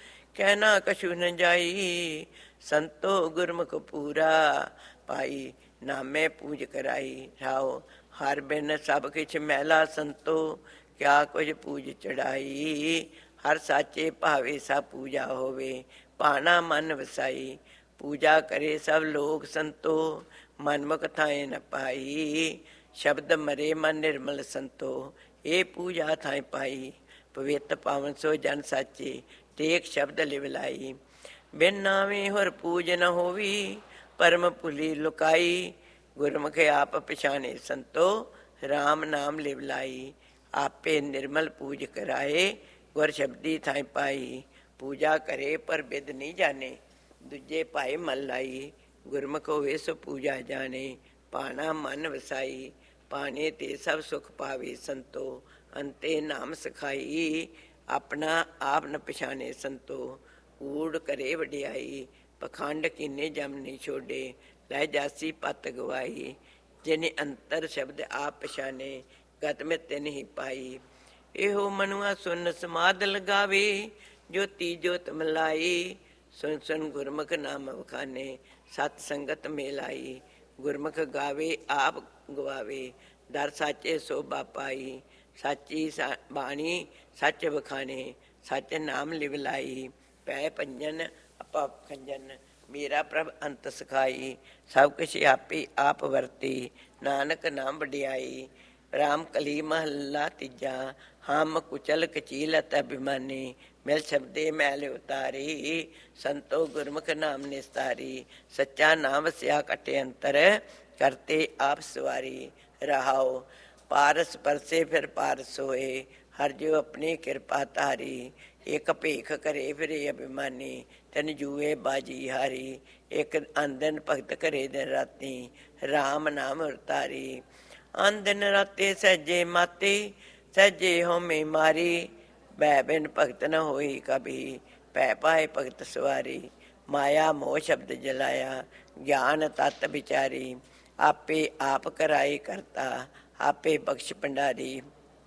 ਕਹਿਣਾ ਕਛੂ ਨ ਜਾਈ। ਸੰਤੋ ਗੁਰਮੁਖ ਪੂਰਾ ਪਾਈ, ਨਾਮੇ ਪੂਜ ਕਰਾਈ। ਰਾਓ ਹਰ ਬਿਨ ਸਭ ਕਿਛ ਮੈਲਾ ਸੰਤੋ, ਕਿਆ ਕੁਝ ਪੂਜ ਚੜਾਈ। ਹਰ ਸਾਚੇ ਭਾਵੇ ਸਭ ਪੂਜਾ ਹੋਵੇ, ਭਾਣਾ ਮਨ ਵਸਾਈ। ਪੂਜਾ ਕਰੇ ਸਭ ਲੋਕ ਸੰਤੋ, ਮਨਮੁਖ ਥਾਏ ਨ ਪਾਈ। ਸ਼ਬਦ ਮਰੇ ਮਨ ਨਿਰਮਲ ਸੰਤੋ, ਇਹ ਪੂਜਾ ਥਾਏ ਪਾਈ। ਪਵਿੱਤ ਪਾਵਨ ਸੋ ਜਨ ਸਾਚੇ, ਟੇਕ ਸ਼ਬਦ ਲਿਵਲਾਈ। ਬਿਨ ਨਾਵੇਂ ਹੋਰ ਪੂਜ ਨ ਹੋਵੀ, ਪਰਮ ਭੁਲੀ ਲੁਕਾਈ। ਗੁਰਮੁਖ ਆਪ ਪਛਾਣੇ ਸੰਤੋ, ਰਾਮ ਨਾਮ ਲਿਵਲਾਈ। ਆਪੇ ਨਿਰਮਲ ਪੂਜ ਕਰਾਏ, ਗੁਰ ਸ਼ਬਦੀ ਥਾਏ ਪਾਈ। ਪੂਜਾ ਕਰੇ ਪਰ ਬਿਦ ਨਹੀਂ ਜਾਣੇ, ਦੂਜੇ ਭਾਏ ਮਨ ਲਾਈ। ਗੁਰਮੁਖ ਹੋਵੇ ਸੋ ਪੂਜਾ ਜਾਣੇ, ਭਾਣਾ ਮਨ ਵਸਾਈ। ਭਾਣੇ ਤੇ ਸਭ ਸੁਖ ਪਾਵੇ ਸੰਤੋ, ਅੰਤੇ ਨਾਮ ਸਿਖਾਈ। ਆਪਣਾ ਆਪ ਨ ਪਛਾਣੇ ਸੰਤੋ, ਊੜ ਕਰੇ ਵਡਿਆਈ। ਪਖੰਡ ਕੀਨੇ ਜਮ ਨਹੀਂ ਛੋਡੇ, ਲੈ ਜਾਸੀ ਪਤ ਗਵਾਈ। ਜਿਨੇ ਅੰਤਰ ਸ਼ਬਦ ਆਪ ਪਛਾਣੇ, ਗਤ ਮੈਂ ਤਿਨ ਹੀ ਪਾਈ। ਇਹੋ ਮਨੁਆ ਸੁਨ ਸਮਾਧ ਲਗਾਵੇ, ਜੋਤੀ ਜੋਤ ਮਲਾਈ। ਸੁਨ ਸੁਨ ਗੁਰਮੁਖ ਨਾਮ ਵਖਾਨੇ, ਸਤ ਸੰਗਤ ਮੇਲਾਈ। ਗੁਰਮੁਖ ਗਾਵੇ ਆਪ ਗਵਾਵੇ, ਦਰ ਸਾਚੇ ਸੋਭਾ ਪਾਈ। ਸਾਚੀ ਬਾਣੀ ਸੱਚ ਵਖਾਣੇ, ਸੱਚ ਨਾਮ ਲਿਵਲਾਈ। ਪੈ ਪੰਜਨ ਆਪਾ ਖੰਜਨ, ਮੇਰਾ ਪ੍ਰਭ ਅੰਤ ਸਿਖਾਈ। ਸਭ ਕੁਛ ਆਪੇ ਆਪ ਵਰਤੀ, ਨਾਨਕ ਨਾਮ ਵਡਿਆਈ। ਰਾਮ ਕਲੀ ਮਹੱਲਾ ਤੀਜਾ। ਹਮ ਕੁਚਲ ਕਚੀਲ ਅਤਿ ਅਭਿਮਾਨੀ, ਮਿਲ ਸ਼ਬਦੇ ਮੈਲ ਉਤਾਰੀ। ਸੰਤੋ ਗੁਰਮੁਖ ਨਾਮ ਨਿਸਤਾਰੀ, ਸੱਚਾ ਨਾਮ ਵਸਿਆ ਕਟੇ ਅੰਤਰ, ਕਰਤੇ ਆਪ ਸਵਾਰੀ। ਰਹਾਓ ਪਾਰਸ ਪਰਸੇ ਫਿਰ ਪਾਰਸ ਹੋਏ, ਹਰ ਜੋ ਆਪਣੀ ਕਿਰਪਾ ਧਾਰੀ। ਇੱਕ ਭੇਖ ਕਰੇ ਫਿਰੇ ਅਭਿਮਾਨੀ, ਤੈਨ ਜੂਏ ਬਾਜੀ ਹਾਰੀ। ਇੱਕ ਆਂਦਨ ਭਗਤ ਕਰੇ ਦਿਨ ਰਾਤੀ, ਰਾਮ ਨਾਮ ਉਰਤਾਰੀ। ਆਨ ਦਿਨ ਰਾਤੇ ਸਹਿਜੇ ਮਾਤੇ, ਸਹਿਜੇ ਹੋਮੇ ਮਾਰੀ। ਭੈ ਬਿਨ ਭਗਤ ਨ ਹੋਈ ਕਭੀ, ਭੈ ਪਾਏ ਭਗਤ ਸਵਾਰੀ। ਮਾਇਆ ਮੋਹ ਸ਼ਬਦ ਜਲਾਇਆ, ਗਿਆਨ ਤਤ ਵਿਚਾਰੀ। ਆਪੇ ਆਪ ਕਰਾਏ ਕਰਤਾ, ਆਪੇ ਬਖਸ਼ ਭੰਡਾਰੀ।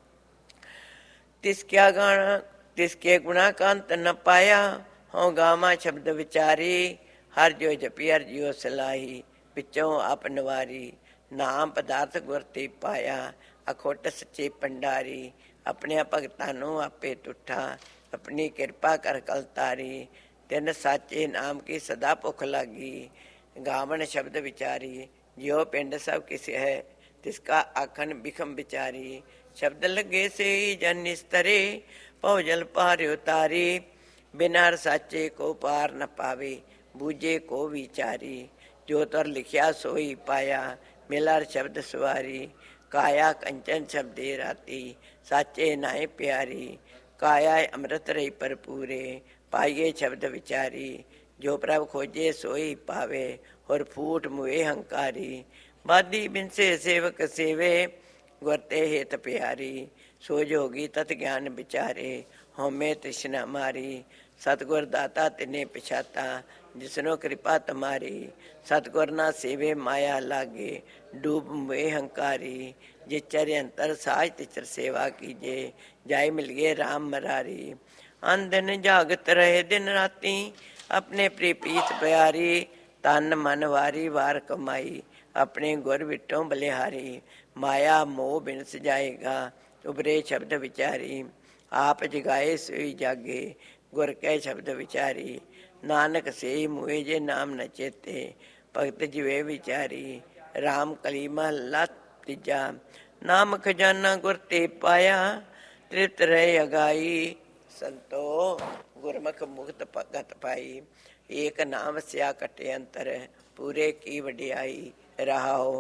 ਤਿਸ ਕਿਆ ਗਾਣਾ ਤਿਸ ਕੇ ਗੁਣਾ ਕੰਤ ਨ ਪਾਇਆ, ਹਉ ਗਾਵਾਂ ਸ਼ਬਦ ਵਿਚਾਰੀ। ਹਰ ਜੋ ਜਪੀ ਹਰ ਜਿਉ ਸਲਾਹੀ, ਵਿੱਚੋਂ ਆਪ ਨਵਾਰੀ। ਨਾਮ ਪਦਾਰਥ ਗੁਰ ਤੇ ਪਾਇਆ, ਅਖੁੱਟ ਸੱਚੇ ਭੰਡਾਰੀ। ਆਪਣੇ ਭਗਤਾਂ ਨੂੰ ਆਪੇ ਤੁਠਾ, ਆਪਣੀ ਕਿਰਪਾ ਕਰ ਕਲ ਤਾਰੀ। ਤਿੰਨ ਸਾਚੇ ਨਾਮ ਕੀ ਸਦਾ ਭੁੱਖ ਲਾਗੀ, ਗਾਵਨ ਸ਼ਬਦ ਵਿਚਾਰੀ। ਜਿਉ ਪਿੰਡ ਸਭ ਕਿਸ ਹੈ, ਤਿਸਕਾ ਆਖਣ ਬਿਖਮ ਵਿਚਾਰੀ। ਸ਼ਬਦ ਲੱਗੇ ਸੇ ਜਨ ਨਿਸਤਰੇ, ਭਉ ਜਲ ਪਾਰ ਉਤਾਰੀ। ਬਿਨਾ ਸਾਚੇ ਕੋ ਪਾਰ ਨ ਪਾਵੇ, ਬੂਝੇ ਕੋ ਵਿਚਾਰੀ। ਜੋ ਤਰ ਲਿਖਿਆ ਸੋਈ ਪਾਇਆ, ਮਿਲਾ ਸ਼ਬਦ ਸਵਾਰੀ। ਕਾਇਆ ਕੰਚਨ ਸ਼ਬਦੇ ਰਾਤੀ, ਸਾਚੇ ਨਾਏ ਪਿਆਰੀ। ਕਾਇਆ ਅੰਮ੍ਰਿਤ ਰਹੀ ਭਰਪੂਰੇ, ਪਾਈਏ ਸ਼ਬਦ ਵਿਚਾਰੀ। ਜੋ ਪ੍ਰਭ ਖੋਜੇ ਸੋਈ ਪਾਵੇ, ਹੋਰ ਫੂਟ ਮੁਏ ਹੰਕਾਰੀ। ਬਾਦੀ ਬਿਨਸੇ ਸੇਵਕ ਸੇਵੇ, ਗੁਰ ਤੇ ਹੇਤ ਪਿਆਰੀ। ਸੋ ਜੋਗੀ ਤਤ ਗਿਆਨ ਵਿਚਾਰੇ, ਹਉਮੈ ਤ੍ਰਿਸ਼ਨਾ ਮਾਰੀ। ਸਤਿਗੁਰ ਦਾਤਾ ਤਿਨੇ ਪਛਾਤਾ, ਜਿਸਨੋ ਕਿਰਪਾ ਤੁਮਾਰੀ। ਸਤਿਗੁਰ ਨਾ ਸੇਵੇ ਮਾਇਆ ਲਾਗੇ, ਡੂਬ ਮੁਏ ਹੰਕਾਰੀ। ਜੇ ਚਰਿ ਅੰਤਰ ਸਾਜ ਤਿਚਰ ਸੇਵਾ ਕੀਜੇ, ਜਾਇ ਮਿਲੀਏ ਰਾਮ ਮਰਾਰੀ। ਅਨ ਦਿਨ ਜਾਗਤ ਰਹੇ ਦਿਨ ਰਾਤੀ, ਆਪਣੇ ਪ੍ਰੀਤ ਪਿਆਰੀ। ਤਨ ਮਨ ਵਾਰੀ ਵਾਰ ਕਮਾਈ, ਆਪਣੇ ਗੁਰ ਵਿਟੋਂ ਬਲਿਹਾਰੀ। ਮਾਇਆ ਮੋਹ ਬਿਨ ਸਜਾਏਗਾ, ਉਬਰੇ ਸ਼ਬਦ ਵਿਚਾਰੀ। ਆਪ ਜਗਾਏ ਸੋਈ ਜਾਗੇ, गुर कै शब्द विचारी, नानक से मुए जे नाम न चेते, भगत जिवे विचारी। राम कली महला तीजा, नाम खजाना गुर ते पाया, तृप्त रहे अगाई। संतो गुरमुख मुक्त भगत पाई, एक नाम स्या कटे अंतर, पूरे की वडियाई। रहाओ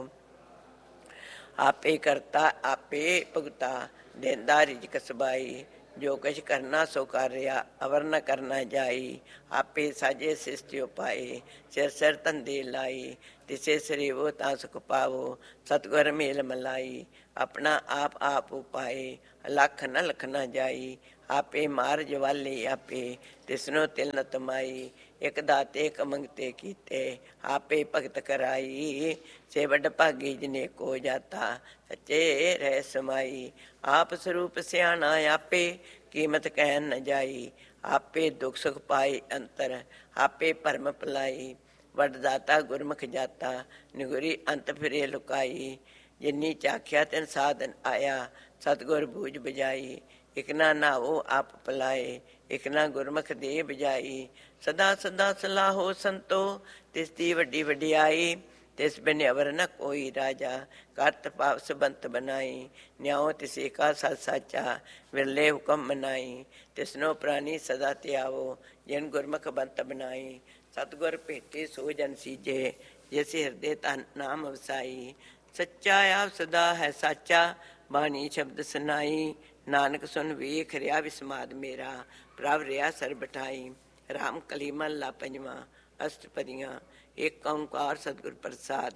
आपे करता आपे भुगता, देंदा रिजक सबाई। जो कुछ करना सो कर रिया, अवर न करना जाई। आपे साजे सिस्टियो पाए, सिर सिर धंधे लाई। तिसे सरीवो ता सुख पावो, सतगुर मेल मलाई। अपना आप उपाए, लख न लख न जाई। आपे मार जवाले आपे, तिसनो तिल न तमाई। एक दाते एक मंगते कीते, आपे भगत कराई। से वड भागी जिने को जाता, सच्चे रह समाई। आप स्वरूप सियाना आपे, कीमत कहन न जाई। आपे दुख सुख पाए अंतर, आपे भरम पलाई। वडदाता गुरमुख जाता, निगुरी अंत फिरे लुकाई। जिन्नी चाख्या तिन साधन आया, सतगुर बूझ बजाई। इक ना नावो आप पलाए, इक ना गुरमुख दे बजाई। सदा सदा सलाहो संतो, तिसदी वड्डी वडियाई। तिस बिन अवर न कोई राजा, करत पाप सबंत बनाई। न्याओ तिसे का सच साचा, विरले हुक्म मनाई। तिसनो प्राणी सदा त्यावो, जिन गुरमुख बंत बनाई। सतगुर भेटे सो जन सीजे, जिस हृदय तन नाम वसाई। सच्चा आप सदा है साचा, बाणी शब्द सुनाई। नानक सुन वेख रिया विस्माद मेरा, प्रभ रिया सर बिठाई। राम कली महला पंजवा। अष्टपदियां। एक ओंकार सतगुर प्रसाद।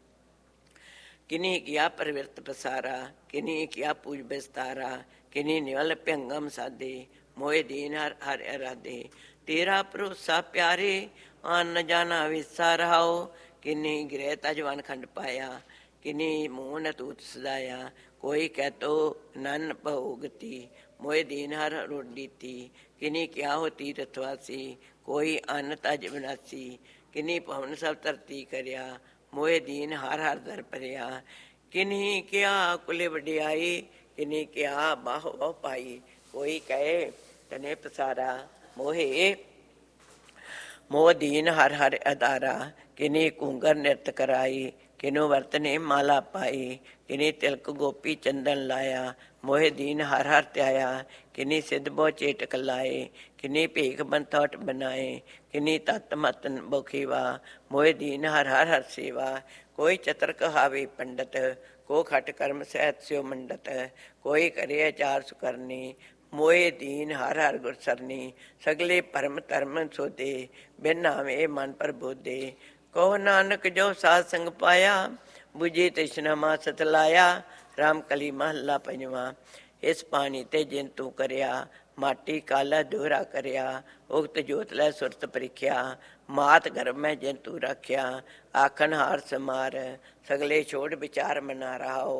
किन्हीं किया प्रवृत्त पसारा, किन्हीं किया पूज बिस्तारा। किन्हीं निवल भयंगम साधे, मोए दीन हर हर अराधे। तेरा भरोसा प्यारे, आन न जाना विसा रहाओ। किन्हीं गृह तजवान खंड पाया, किन्हीं मुँह न तूत सदाया। कोई कह तो नन भोगती, मोए दीन हर रोडीती। किन्हीं क्या हो तीर्थवासी, कोई अन्न तज विनासी। किन्हीं पवन सब धरती करया, मोए दीन हर हर दर भरिया। किन्हीं क्या कुले वडियाई, किन्हीं क्या बाहो बाह पाई। कोई कहे तने पसारा, मोहे मोह दीन हर हर अदारा। किन्हीं कुंगर नृत कराई, किन्हू वर्तने माला पाई। किन्हीं तिलक गोपी चंदन लाया, मोहे दीन हर हर त्याया। किन्हीं सिद्ध बहु चेटक लाए, किन्हीं भीख बंथौट बनाए। किन्हीं तत् मत बोखीवा, मोहे दीन हर हर हर सेवा। कोई चतर कहावे पंडित, को खट कर्म सहत स्यो मंडत। कोई करे अचार सुकरनी, मोए दीन हर हर गुर सरनी। सगले परम धर्म सोधे, बिन नामे मन पर बोधे। कहो नानक जो साध संग पाया, बुझे तृष्णा मा सतलाया। राम कली महला पंजवा। इस पानी ते जिन तू करया, माटी काला दोहरा करया। उगत जोत लै सुरत परिख्या, मात गर्भ में जिन तू रख्या। आखन हार समार, सगले छोड़ विचार मना रहाओ।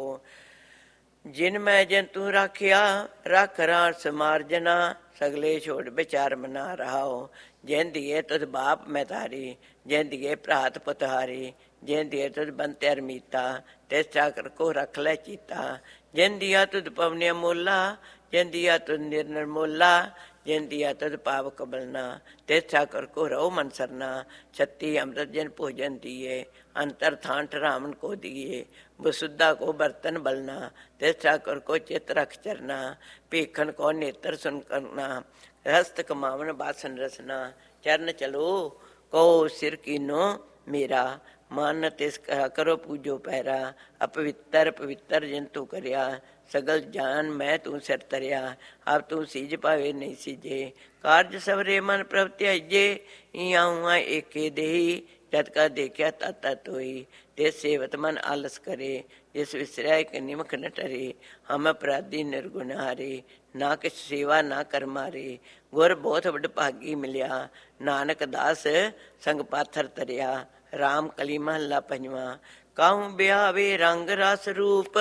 जिन मैं जिन तू राखिया, रख राण समार जना। सगले छोड़ विचार मना रहाओ। जिन दिए तुझ बाप मैं तारी, जिन दिए भ्रात पुतहारी। जिन दिए तुझ बंत्यर मीता, तिस ठाकर को रख ले चीता। जिन दिया तुझ पवनिया मोला, जिन दिया तुझ निर्नर मोला। जिन दिया तुझ पाव कबलना, तिस ठाकर को रहो मन सरना। छत्ती अमृत जिन भोजन दिए, अंतर थान ठरामन को दिए। वसुधा को बर्तन बलना, तिस ठाकर को चित रख चरना। भीखन को नेत्र सुन करना, हस्त कमावन बासन रसना। चरण चलो कहो सिर कीनो मेरा, मन तिस करो पूजो पैरा। अपवित्र पवित्र जिन तू करया, सगल जान मैं तू सिर तरया। अब तू सीज पावे नहीं सीजे, कार्य सवरे मन प्रभ त्याजे। इया हुआ एके देही, जत का देखा ता तोई। तिस सेवत मन आलस करे, जिस विसराय के निमख न टरे। हम अपराधी निर्गुणारे, ना किस सेवा ना कर मारे। गुर बहुत बड़ भागी मिलिया, नानक दास संग पाथर तरया। राम कली महला पंजवा। काहू ब्यावे रंग रस रूप,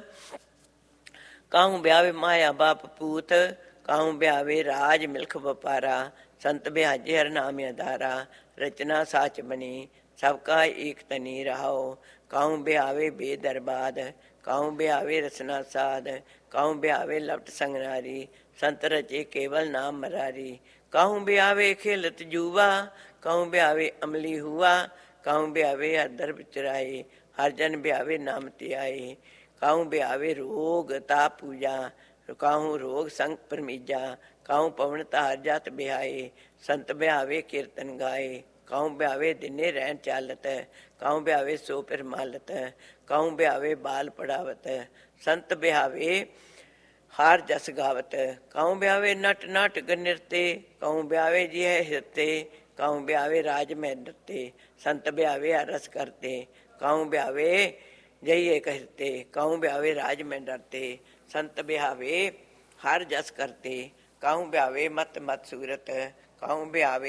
काहू ब्यावे माया बाप पूत। काहू ब्यावे राज मिल्ख व्यापारा, संत ब्याजे हर नाम अधारा। रचना साच बनी, सबका एक तनी रहाओ। काहू ब्यावे बेदरबाद, काहू ब्यावे रसना साध। काहू ब्यावे लपट संगनारी, संत रचे केवल नाम मरारी। कहूँ ब्यावे खेलत जुआ, कहूँ ब्यावे अमली हुआ, कहूँ ब्यावे हरदर बिचराए, हर जन ब्यावे नाम त्याए। कहूँ ब्यावे रोग ता पूजा, कहूँ रोग संग परमीजा, कहूँ पवन तार जात ब्याए, संत ब्यावे कीर्तन गाए। कहूँ ब्यावे दिने रहन चालत, कहूँ ब्यावे सो फिर मालत, कहूँ ब्यावे बाल पढ़ावत, संत ब्यावे हार जस गावत। कहूँ ब्यावे नट नाटक नृत्य, कहूँ ब्यावे जी है हृत्य, कहूँ ब्यावे राज में नृत्य, संत ब्यावे रस करते। कहूँ ब्यावे जइए कहते, कहूँ ब्यावे राज में डरते, संत ब्यावे हर जस करते। कहूँ ब्यावे मत मत सूरत, कहूँ ब्यावे